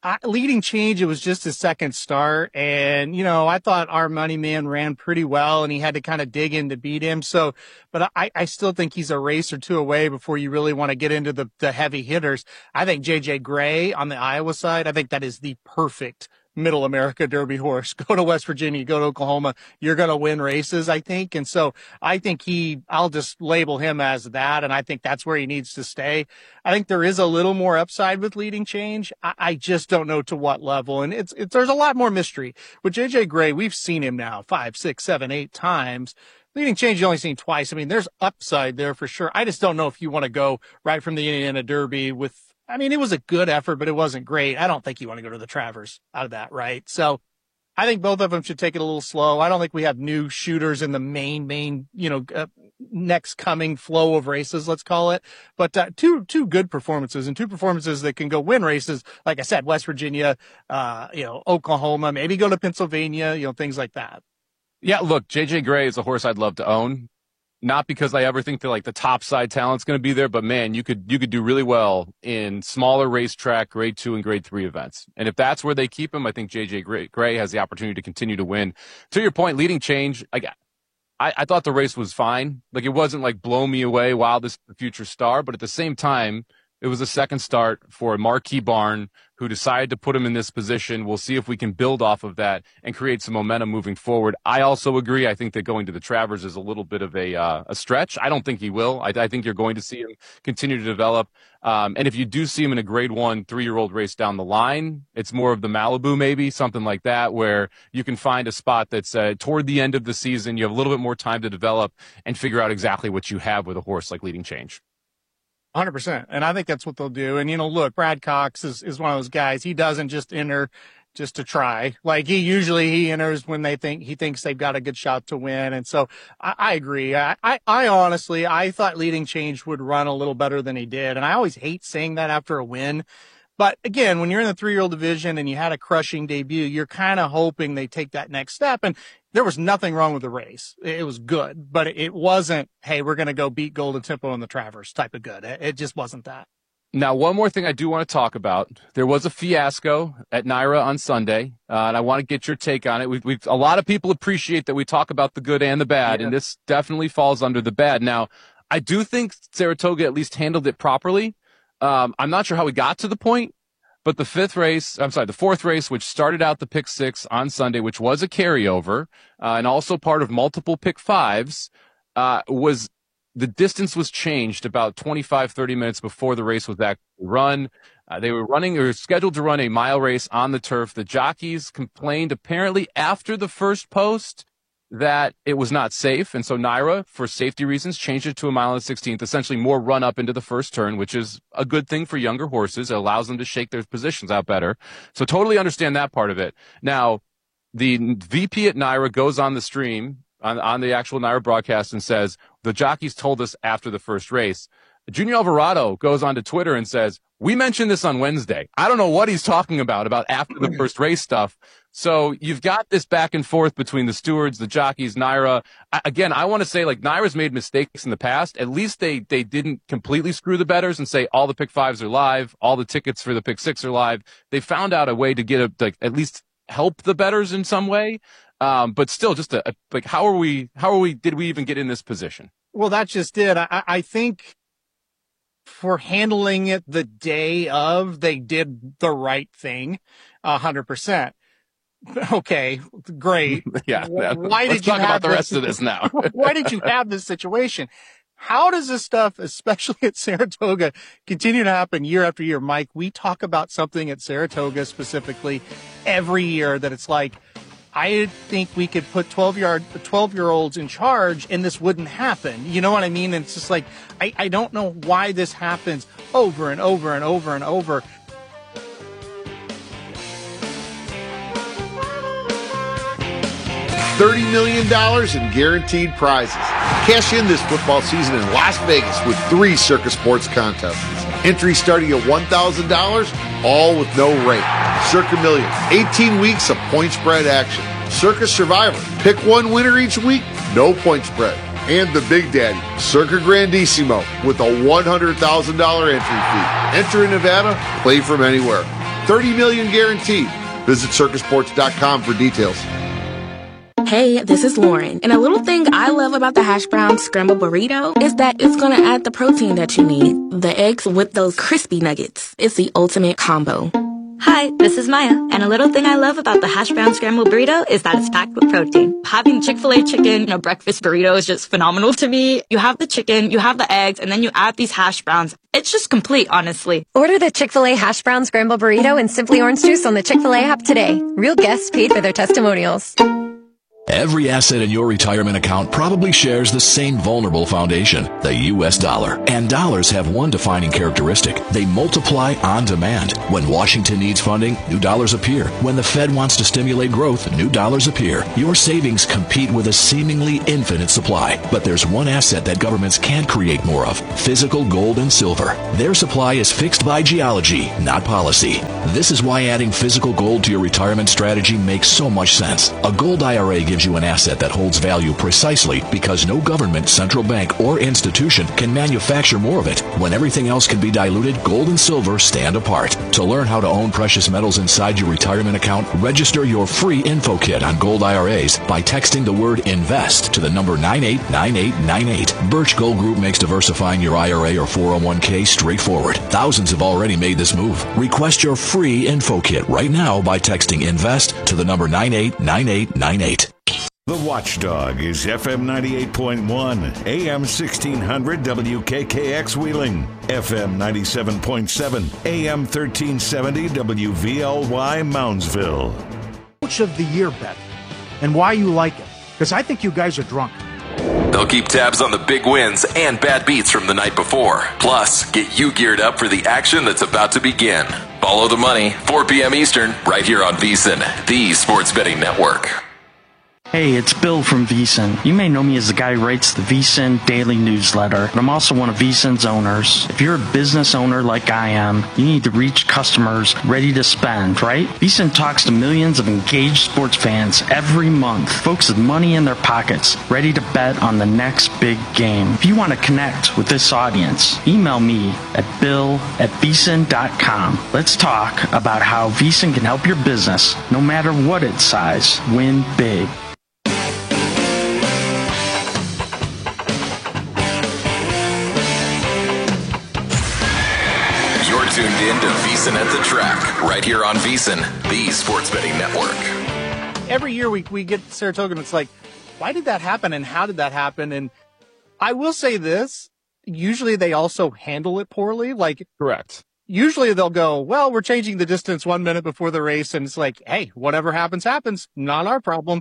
[SPEAKER 3] I, leading change, it was just his second start. And, you know, I thought our money man ran pretty well and he had to kind of dig in to beat him. So, but I, I still think he's a race or two away before you really want to get into the, the heavy hitters. I think J J Gray on the Iowa side, I think that is the perfect Middle America Derby horse. Go to West Virginia, go to Oklahoma, you're going to win races, I think. And so I think he, I'll just label him as that. And I think that's where he needs to stay. I think there is a little more upside with leading change. I, I just don't know to what level. And it's, it's, there's a lot more mystery with J J Gray. We've seen him now five, six, seven, eight times. Leading change, you only seen twice. I mean, there's upside there for sure. I just don't know if you want to go right from the Indiana Derby with, I mean, it was a good effort, but it wasn't great. I don't think you want to go to the Travers out of that, right? So I think both of them should take it a little slow. I don't think we have new shooters in the main, main, you know, uh, next coming flow of races, let's call it. But uh, two, two good performances and two performances that can go win races. Like I said, West Virginia, uh, you know, Oklahoma, maybe go to Pennsylvania, you know, things like that.
[SPEAKER 24] Yeah, look, J J Gray is a horse I'd love to own. Not because I ever think that like the top side talent's going to be there, but man, you could you could do really well in smaller racetrack, grade two and grade three events. And if that's where they keep him, I think J J Gray, Gray has the opportunity to continue to win. To your point, leading change, I got. I, I thought the race was fine. Like it wasn't like blow me away. Wow, this is the future star. But at the same time, it was a second start for a marquee barn who decided to put him in this position. We'll see if we can build off of that and create some momentum moving forward. I also agree. I think that going to the Travers is a little bit of a uh, a stretch. I don't think he will. I, I think you're going to see him continue to develop. Um, and if you do see him in a grade one, three-year-old race down the line, it's more of the Malibu maybe, something like that, where you can find a spot that's uh, toward the end of the season. You have a little bit more time to develop and figure out exactly what you have with a horse like leading change.
[SPEAKER 3] one hundred percent. And I think that's what they'll do. And, you know, look, Brad Cox is, is one of those guys. He doesn't just enter just to try. Like he usually he enters when they think he thinks they've got a good shot to win. And so I, I agree. I, I, I honestly, I thought leading change would run a little better than he did. And I always hate saying that after a win. But again, when you're in the three-year-old division and you had a crushing debut, you're kind of hoping they take that next step. And there was nothing wrong with the race. It was good, but it wasn't, hey, we're going to go beat Golden Tempo in the Travers type of good. It just wasn't that.
[SPEAKER 24] Now, one more thing I do want to talk about. There was a fiasco at Naira on Sunday, uh, and I want to get your take on it. We've, we've, a lot of people appreciate that we talk about the good and the bad, yeah. And this definitely falls under the bad. Now, I do think Saratoga at least handled it properly. Um, I'm not sure how we got to the point, but the fifth race, I'm sorry, the fourth race, which started out the pick six on Sunday, which was a carryover, uh, and also part of multiple pick fives, uh, was the distance was changed about twenty-five, thirty minutes before the race was actually run. Uh, they were running or scheduled to run a mile race on the turf. The jockeys complained apparently after the first post that it was not safe. And so Naira, for safety reasons, changed it to a mile and a sixteenth, essentially more run up into the first turn, which is a good thing for younger horses. It allows them to shake their positions out better. So totally understand that part of it. Now, the V P at Naira goes on the stream, on, on the actual Naira broadcast, and says, the jockeys told us after the first race. Junior Alvarado goes onto Twitter and says, we mentioned this on Wednesday. I don't know what he's talking about, about after the first race stuff. So you've got this back and forth between the stewards, the jockeys, Naira. I, again, I want to say, like, Naira's made mistakes in the past. At least they, they didn't completely screw the bettors and say all the pick fives are live, all the tickets for the pick six are live. They found out a way to get a, like, at least help the bettors in some way. Um, but still just a, a, like, how are we, how are we, did we even get in this position?
[SPEAKER 3] Well, that's just it. I, I think for handling it the day of, they did the right thing a hundred percent. Okay, great.
[SPEAKER 24] Yeah.
[SPEAKER 3] Why
[SPEAKER 24] Let's
[SPEAKER 3] did you
[SPEAKER 24] talk
[SPEAKER 3] have
[SPEAKER 24] about the
[SPEAKER 3] this,
[SPEAKER 24] rest of this now.
[SPEAKER 3] Why did you have this situation? How does this stuff, especially at Saratoga, continue to happen year after year? Mike, we talk about something at Saratoga specifically every year that it's like, I think we could put twelve-year-olds in charge and this wouldn't happen. You know what I mean? And it's just like, I, I don't know why this happens over and over and over and over.
[SPEAKER 4] thirty million dollars in guaranteed prizes. Cash in this football season in Las Vegas with three Circa Sports contests. Entry starting at one thousand dollars, all with no rate. Circa Million, eighteen weeks of point spread action. Circa Survivor, pick one winner each week, no point spread. And the Big Daddy, Circa Grandissimo, with a one hundred thousand dollars entry fee. Enter in Nevada, play from anywhere. thirty million dollars guaranteed. Visit circa sports dot com for details.
[SPEAKER 7] Hey, this is Lauren, and a little thing I love about the hash brown scramble burrito is that it's going to add the protein that you need. The eggs with those crispy nuggets. It's the ultimate combo.
[SPEAKER 9] Hi, this is Maya, and a little thing I love about the hash brown scrambled burrito is that it's packed with protein. Having Chick-fil-A chicken in a breakfast burrito is just phenomenal to me. You have the chicken, you have the eggs, and then you add these hash browns. It's just complete, honestly.
[SPEAKER 10] Order the Chick-fil-A hash brown scrambled burrito and Simply Orange Juice on the Chick-fil-A app today. Real guests paid for their testimonials.
[SPEAKER 11] Every asset in your retirement account probably shares the same vulnerable foundation, the U S dollar. And dollars have one defining characteristic. They multiply on demand. When Washington needs funding, new dollars appear. When the Fed wants to stimulate growth, new dollars appear. Your savings compete with a seemingly infinite supply. But there's one asset that governments can't create more of: physical gold and silver. Their supply is fixed by geology, not policy. This is why adding physical gold to your retirement strategy makes so much sense. A gold I R A gives you an asset that holds value precisely because no government, central bank, or institution can manufacture more of it. When everything else can be diluted, gold and silver stand apart. To learn how to own precious metals inside your retirement account, register your free info kit on gold I R As by texting the word INVEST to the number nine eight nine eight nine eight. Birch Gold Group makes diversifying your I R A or four oh one k straightforward. Thousands have already made this move. Request your free info kit right now by texting INVEST to the number nine eight nine eight nine eight.
[SPEAKER 5] The Watchdog is F M ninety-eight point one, A M sixteen hundred W K K X Wheeling, F M ninety-seven point seven, A M thirteen seventy W V L Y Moundsville.
[SPEAKER 12] Coach of the year bet and why you like it, because I think you guys are drunk.
[SPEAKER 6] They'll keep tabs on the big wins and bad beats from the night before. Plus, get you geared up for the action that's about to begin. Follow the money, four p.m. Eastern, right here on VSiN, the Sports Betting Network.
[SPEAKER 25] Hey, it's Bill from VSiN. You may know me as the guy who writes the VSiN daily newsletter, but I'm also one of VSiN's owners. If you're a business owner like I am, you need to reach customers ready to spend, right? VSiN talks to millions of engaged sports fans every month, folks with money in their pockets, ready to bet on the next big game. If you want to connect with this audience, email me at bill at vsin dot com. Let's talk about how VSiN can help your business, no matter what its size, win big.
[SPEAKER 6] Tuned in to VSiN at the Track, right here on VSiN, the Sports Betting Network.
[SPEAKER 3] Every year we we get Saratoga, and it's like, why did that happen, and how did that happen? And I will say this: usually they also handle it poorly. Like,
[SPEAKER 2] correct.
[SPEAKER 3] Usually they'll go, well, we're changing the distance one minute before the race, and it's like, hey, whatever happens, happens. Not our problem.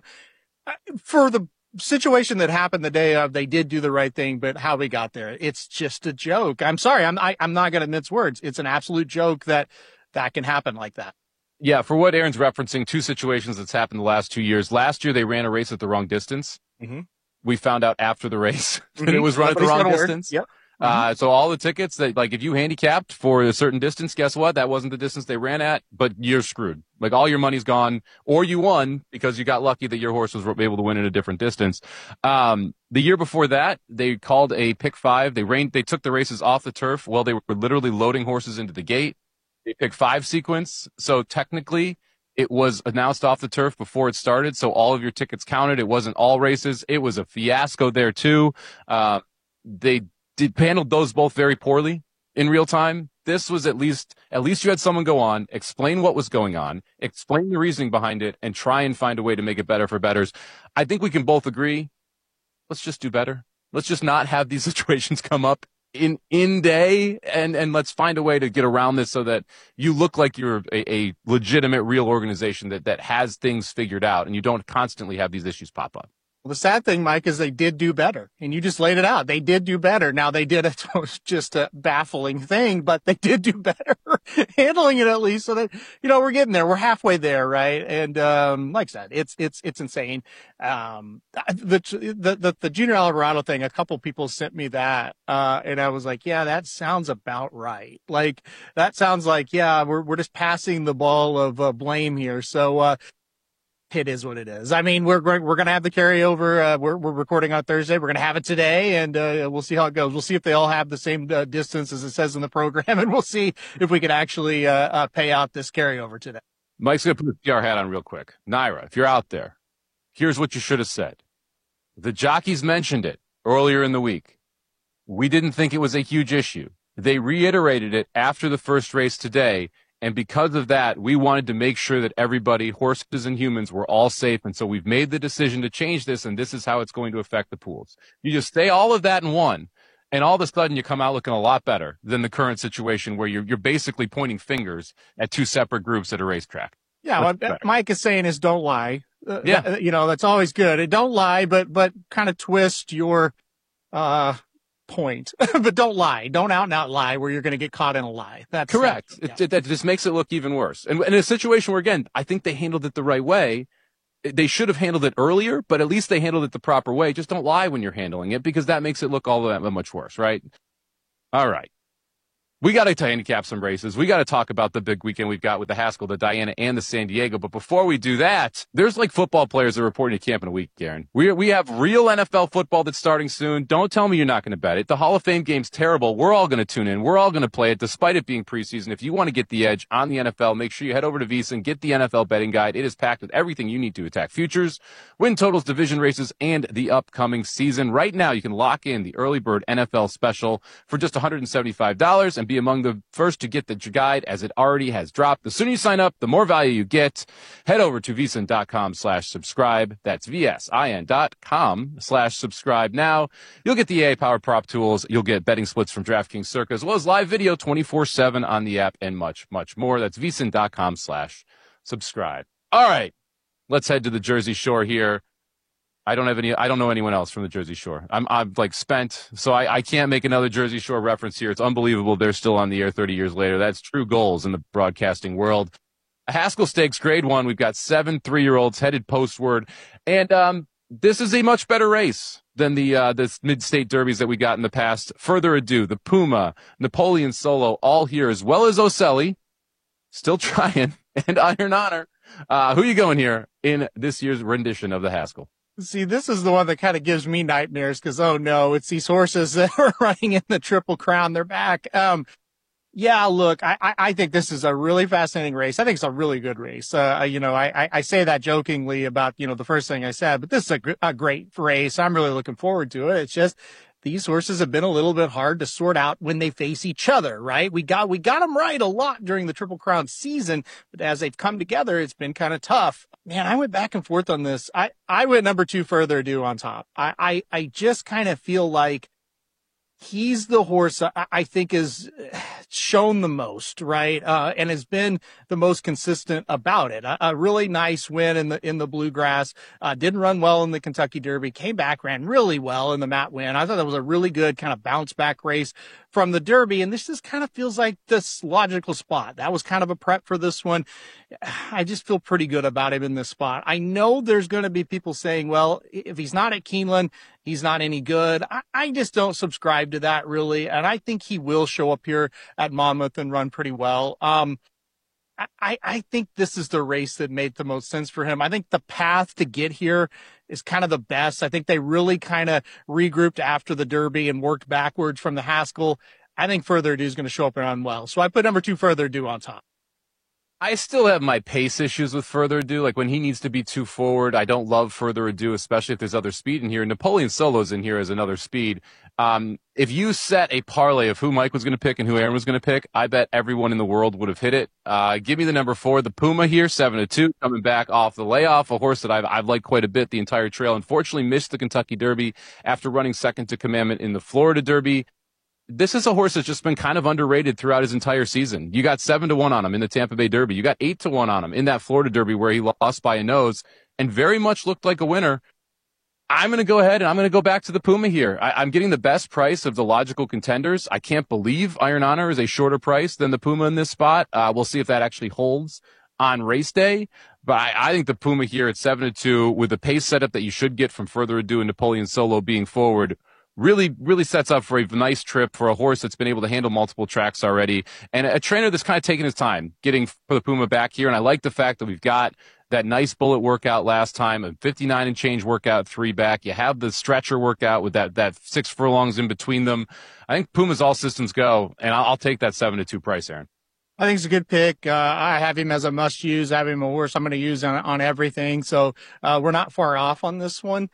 [SPEAKER 3] For the situation that happened the day of, they did do the right thing, but how we got there, it's just a joke. I'm sorry. I'm, I, I'm not going to mince words. It's an absolute joke that that can happen like that.
[SPEAKER 24] Yeah. For what Aaron's referencing, two situations that's happened the last two years. Last year, they ran a race at the wrong distance.
[SPEAKER 3] Mm-hmm.
[SPEAKER 24] We found out after the race that
[SPEAKER 3] mm-hmm.
[SPEAKER 24] it was run at the wrong distance.
[SPEAKER 3] Yep.
[SPEAKER 24] Uh, so all the tickets that, like, if you handicapped for a certain distance, guess what? That wasn't the distance they ran at, but you're screwed. Like, all your money's gone, or you won because you got lucky that your horse was able to win at a different distance. Um, the year before that, they called a pick five. They ran, they took the races off the turf while they were literally loading horses into the gate. They picked five sequence. So technically, it was announced off the turf before it started. So all of your tickets counted. It wasn't all races. It was a fiasco there too. Uh, they did handled those both very poorly in real time. This was at least, at least you had someone go on, explain what was going on, explain the reasoning behind it, and try and find a way to make it better for bettors. I think we can both agree. Let's just do better. Let's just not have these situations come up in, in day, and, and let's find a way to get around this so that you look like you're a, a legitimate, real organization that, that has things figured out and you don't constantly have these issues pop up.
[SPEAKER 3] Well, the sad thing, Mike, is they did do better, and you just laid it out. They did do better. Now, they did it. It was just a baffling thing, but they did do better handling it, at least. So that, you know, we're getting there. We're halfway there, right? And um, like I said, it's it's it's insane. Um, the the the, the Junior Alvarado thing. A couple people sent me that, uh, and I was like, yeah, that sounds about right. Like, that sounds like, yeah, we're we're just passing the ball of uh, blame here. So. Uh, it is what it is. I mean, we're we're going to have the carryover. Uh, we're we're recording on Thursday. We're going to have it today, and uh, we'll see how it goes. We'll see if they all have the same uh, distance as it says in the program, and we'll see if we can actually uh, uh, pay out this carryover today.
[SPEAKER 24] Mike's going to put the P R hat on real quick. Naira, if you're out there, here's what you should have said. The jockeys mentioned it earlier in the week. We didn't think it was a huge issue. They reiterated it after the first race today. And because of that, we wanted to make sure that everybody, horses and humans, were all safe. And so we've made the decision to change this, and this is how it's going to affect the pools. You just say all of that in one, and all of a sudden you come out looking a lot better than the current situation where you're, you're basically pointing fingers at two separate groups at a racetrack.
[SPEAKER 3] Yeah, what Mike is saying is don't lie. Uh,
[SPEAKER 24] yeah.
[SPEAKER 3] Th- you know, that's always good. Don't lie, but but kind of twist your uh point. But don't lie. Don't out and out lie where you're going to get caught in a lie. That's
[SPEAKER 24] correct.
[SPEAKER 3] That, yeah.
[SPEAKER 24] it, it, that just makes it look even worse. And, and in a situation where, again, I think they handled it the right way. They should have handled it earlier, but at least they handled it the proper way. Just don't lie when you're handling it, because that makes it look all that much worse, right? All right. We got to handicap some races. We got to talk about the big weekend we've got with the Haskell, the Diana, and the San Diego. But before we do that, there's like football players that are reporting to camp in a week, Garen. We we have real N F L football that's starting soon. Don't tell me you're not going to bet it. The Hall of Fame game's terrible. We're all going to tune in. We're all going to play it, despite it being preseason. If you want to get the edge on the N F L, make sure you head over to VSiN, get the N F L betting guide. It is packed with everything you need to attack futures, win totals, division races, and the upcoming season. Right now, you can lock in the early bird N F L special for just one hundred seventy-five dollars and be among the first to get the guide, as it already has dropped. The sooner you sign up, the more value you get. Head over to vsin.com slash subscribe. That's V-S-I-N dot com slash subscribe now. You'll get the A I Power Prop Tools. You'll get betting splits from DraftKings Circa, as well as live video twenty-four seven on the app, and much, much more. That's vsin.com slash subscribe. All right, let's head to the Jersey Shore here. I don't have any, I don't know anyone else from the Jersey Shore. I'm, I'm like spent, so I, I can't make another Jersey Shore reference here. It's unbelievable they're still on the air thirty years later. That's true goals in the broadcasting world. A Haskell Stakes grade one. We've got seven three-year-olds headed postward. And, um, this is a much better race than the, uh, the mid-state derbies that we got in the past. Further ado, the Puma, Napoleon Solo, all here, as well as Oselli, still trying, and Iron Honor. Uh, who are you going here in this year's rendition of the Haskell?
[SPEAKER 3] See, this is the one that kind of gives me nightmares because, oh no, it's these horses that are running in the Triple Crown. They're back. Um, yeah, look, I, I, I think this is a really fascinating race. I think it's a really good race. Uh, you know, I, I say that jokingly about, you know, the first thing I said, but this is a, gr- a great race. I'm really looking forward to it. It's just, these horses have been a little bit hard to sort out when they face each other, right? We got, we got them right a lot during the Triple Crown season, but as they've come together, it's been kind of tough. Man, I went back and forth on this. I, I went number two, Further Ado, on top. I, I, I just kind of feel like he's the horse I, I think is shown the most, right? Uh, and has been the most consistent about it. A, a really nice win in the, in the Bluegrass, uh, didn't run well in the Kentucky Derby, came back, ran really well in the Matt win. I thought that was a really good kind of bounce back race from the Derby. And this just kind of feels like this logical spot. That was kind of a prep for this one. I just feel pretty good about him in this spot. I know there's going to be people saying, well, if he's not at Keeneland, he's not any good. I, I just don't subscribe to that really. And I think he will show up here at Monmouth and run pretty well. Um, I, I think this is the race that made the most sense for him. I think the path to get here is kind of the best. I think they really kind of regrouped after the Derby and worked backwards from the Haskell. I think Further Ado is going to show up and run well. So I put number two, Further Ado, on top.
[SPEAKER 24] I still have my pace issues with Further Ado. Like when he needs to be too forward, I don't love Further Ado, especially if there's other speed in here. Napoleon Solo's in here as another speed. Um, if you set a parlay of who Mike was going to pick and who Aaron was going to pick, I bet everyone in the world would have hit it. Uh, give me the number four, the Puma here, seven to two, coming back off the layoff, a horse that I've, I've liked quite a bit the entire trail. Unfortunately, missed the Kentucky Derby after running second to Commandment in the Florida Derby. This is a horse that's just been kind of underrated throughout his entire season. You got seven to one on him in the Tampa Bay Derby. You got eight to one on him in that Florida Derby where he lost by a nose and very much looked like a winner. I'm going to go ahead and I'm going to go back to the Puma here. I, I'm getting the best price of the logical contenders. I can't believe Iron Honor is a shorter price than the Puma in this spot. Uh, we'll see if that actually holds on race day. But I, I think the Puma here at seven to two with the pace setup that you should get from Further Ado and Napoleon Solo being forward really, really sets up for a nice trip for a horse that's been able to handle multiple tracks already, and a trainer that's kind of taking his time getting for the Puma back here. And I like the fact that we've got that nice bullet workout last time, a fifty-nine and change workout three back. You have the stretcher workout with that, that six furlongs in between them. I think Puma's all systems go, and I'll, I'll take that seven to two price, Aaron.
[SPEAKER 3] I think it's a good pick. Uh, I have him as a must use. I have him a horse I'm going to use on, on everything. So, uh, we're not far off on this one.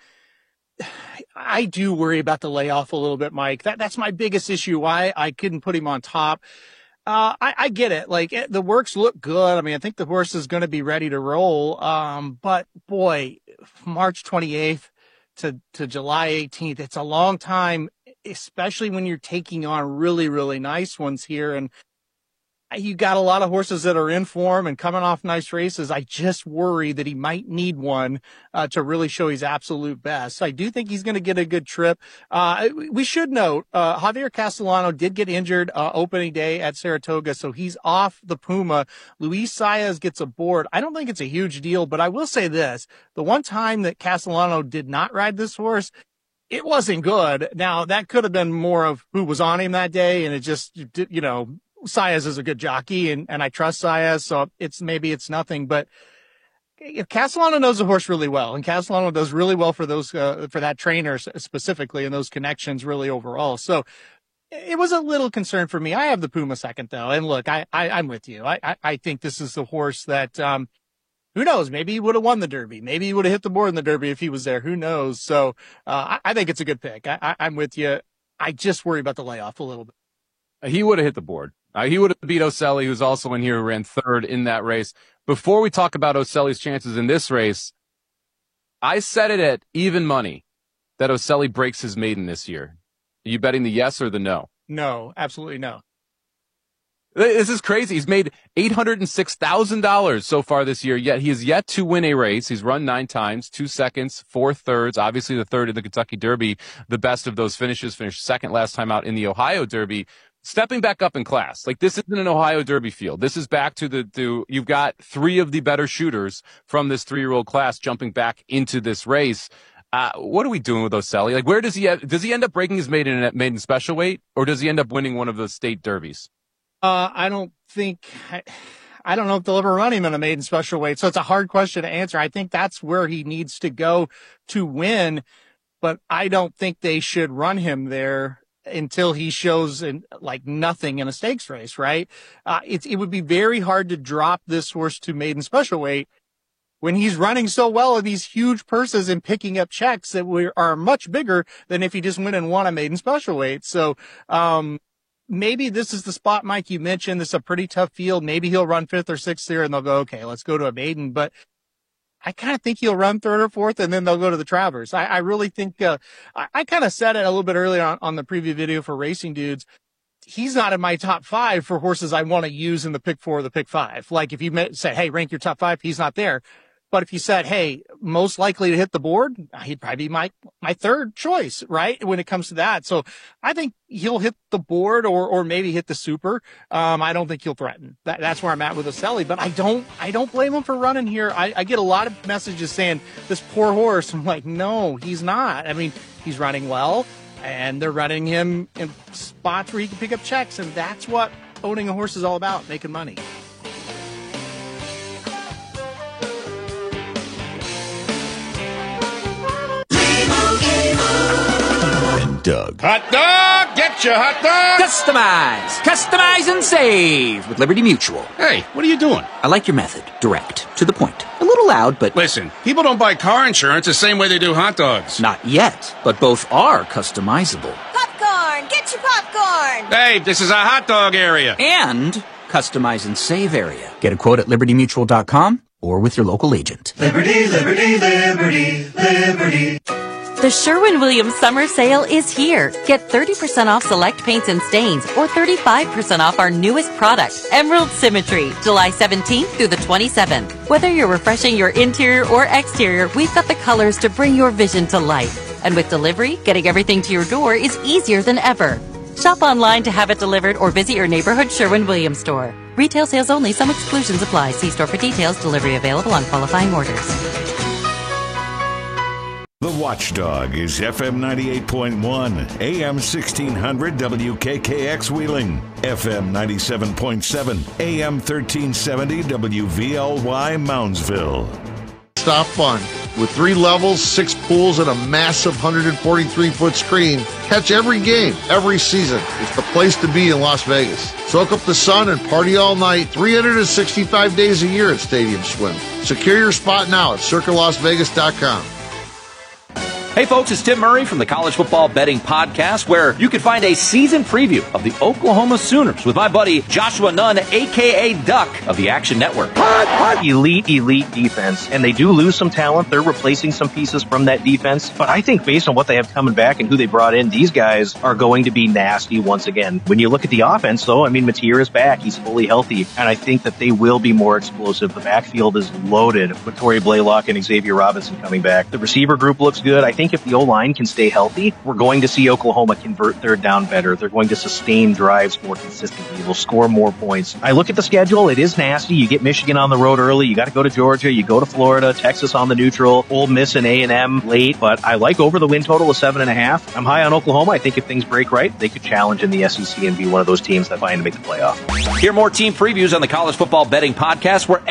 [SPEAKER 3] I do worry about the layoff a little bit, Mike. That, that's my biggest issue. Why I couldn't put him on top. Uh, I, I get it. Like the works look good. I mean, I think the horse is going to be ready to roll. Um, but boy, March twenty-eighth to, to July eighteenth, it's a long time, especially when you're taking on really, really nice ones here. And you got a lot of horses that are in form and coming off nice races. I just worry that he might need one uh, to really show his absolute best. I do think he's going to get a good trip. Uh, we should note, uh, Javier Castellano did get injured uh, opening day at Saratoga, so he's off the Puma. Luis Saez gets aboard. I don't think it's a huge deal, but I will say this. The one time that Castellano did not ride this horse, it wasn't good. Now, that could have been more of who was on him that day, and it just, you know, Saez is a good jockey, and, and I trust Saez, so it's maybe it's nothing. But if Castellano knows the horse really well, and Castellano does really well for those uh, for that trainer specifically, and those connections really overall. So it was a little concern for me. I have the Puma second though, and look, I, I I'm with you. I, I I think this is the horse that um who knows? Maybe he would have won the Derby. Maybe he would have hit the board in the Derby if he was there. Who knows? So uh, I, I think it's a good pick. I, I, I'm with you. I just worry about the layoff a little bit.
[SPEAKER 24] He would have hit the board. Uh, he would have beat Oselli, who's also in here, who ran third in that race. Before we talk about Oselli's chances in this race, I set it at even money that Oselli breaks his maiden this year. Are you betting the yes or the no?
[SPEAKER 3] No, absolutely no.
[SPEAKER 24] This is crazy. He's made eight hundred six thousand dollars so far this year, yet he has yet to win a race. He's run nine times, two seconds, four thirds. Obviously, the third in the Kentucky Derby, the best of those finishes, finished second last time out in the Ohio Derby. Stepping back up in class. Like, this isn't an Ohio Derby field. This is back to the, to, you've got three of the better shooters from this three-year-old class jumping back into this race. Uh, what are we doing with Oselli? Like, where does he, have, does he end up breaking his maiden at maiden special weight, or does he end up winning one of the state derbies?
[SPEAKER 3] Uh, I don't think, I, I don't know if they'll ever run him in a maiden special weight. So it's a hard question to answer. I think that's where he needs to go to win, but I don't think they should run him there until he shows in, like nothing in a stakes race, right? Uh, it, it would be very hard to drop this horse to maiden special weight when he's running so well in these huge purses and picking up checks that we are much bigger than if he just went and won a maiden special weight. So, um, maybe this is the spot, Mike, you mentioned. This is a pretty tough field. Maybe he'll run fifth or sixth there and they'll go, okay, let's go to a maiden. But I kind of think he'll run third or fourth, and then they'll go to the Travers. I, I really think, uh, I, I kind of said it a little bit earlier on, on the preview video for Racing Dudes. He's not in my top five for horses I want to use in the pick four or the pick five. Like if you said, hey, rank your top five, he's not there. But if you said, hey, most likely to hit the board, he'd probably be my, my third choice, right? When it comes to that. So I think he'll hit the board or, or maybe hit the super. Um, I don't think he'll threaten. That, that's where I'm at with Oselli, but I don't, I don't blame him for running here. I, I get a lot of messages saying this poor horse. I'm like, no, he's not. I mean, he's running well and they're running him in spots where he can pick up checks. And that's what owning a horse is all about, making money.
[SPEAKER 8] Doug. Hot dog! Get your hot dog!
[SPEAKER 14] Customize! Customize and save with Liberty Mutual.
[SPEAKER 8] Hey, what are you doing?
[SPEAKER 14] I like your method. Direct. To the point. A little loud, but...
[SPEAKER 8] Listen, people don't buy car insurance the same way they do hot dogs.
[SPEAKER 14] Not yet, but both are customizable.
[SPEAKER 15] Popcorn! Get your popcorn!
[SPEAKER 8] Hey, this is a hot dog area.
[SPEAKER 14] And customize and save area. Get a quote at liberty mutual dot com or with your local agent.
[SPEAKER 16] Liberty, liberty, liberty, liberty.
[SPEAKER 18] The Sherwin-Williams summer sale is here. Get thirty percent off select paints and stains or thirty-five percent off our newest product, Emerald Symmetry, July seventeenth through the twenty-seventh. Whether you're refreshing your interior or exterior, we've got the colors to bring your vision to life. And with delivery, getting everything to your door is easier than ever. Shop online to have it delivered or visit your neighborhood Sherwin-Williams store. Retail sales only. Some exclusions apply. See store for details. Delivery available on qualifying orders.
[SPEAKER 5] The Watchdog is F M ninety-eight point one, A M sixteen hundred W K K X Wheeling, F M ninety-seven point seven, A M thirteen seventy W V L Y Moundsville.
[SPEAKER 4] Stop fun. With three levels, six pools, and a massive one hundred forty-three foot screen, catch every game, every season. It's the place to be in Las Vegas. Soak up the sun and party all night, three hundred sixty-five days a year at Stadium Swim. Secure your spot now at circa las vegas dot com.
[SPEAKER 1] Hey folks, it's Tim Murray from the College Football Betting Podcast, where you can find a season preview of the Oklahoma Sooners with my buddy Joshua Nunn, a k a. Duck of the Action Network.
[SPEAKER 17] Elite, elite defense, and they do lose some talent. They're replacing some pieces from that defense, but I think based on what they have coming back and who they brought in, these guys are going to be nasty once again. When you look at the offense, though, I mean, Mateer is back. He's fully healthy, and I think that they will be more explosive. The backfield is loaded with Torrey Blaylock and Xavier Robinson coming back. The receiver group looks good. I think if the O-line can stay healthy, we're going to see Oklahoma convert third down better. They're going to sustain drives more consistently. They'll score more points. I look at the schedule. It is nasty. You get Michigan on the road early. You got to go to Georgia. You go to Florida, Texas on the neutral, Ole Miss and A and M late. But I like over the win total of seven and a half. I'm high on Oklahoma. I think if things break right, they could challenge in the S E C and be one of those teams that find to make the playoff.
[SPEAKER 1] Hear more team previews on the College Football Betting Podcast wherever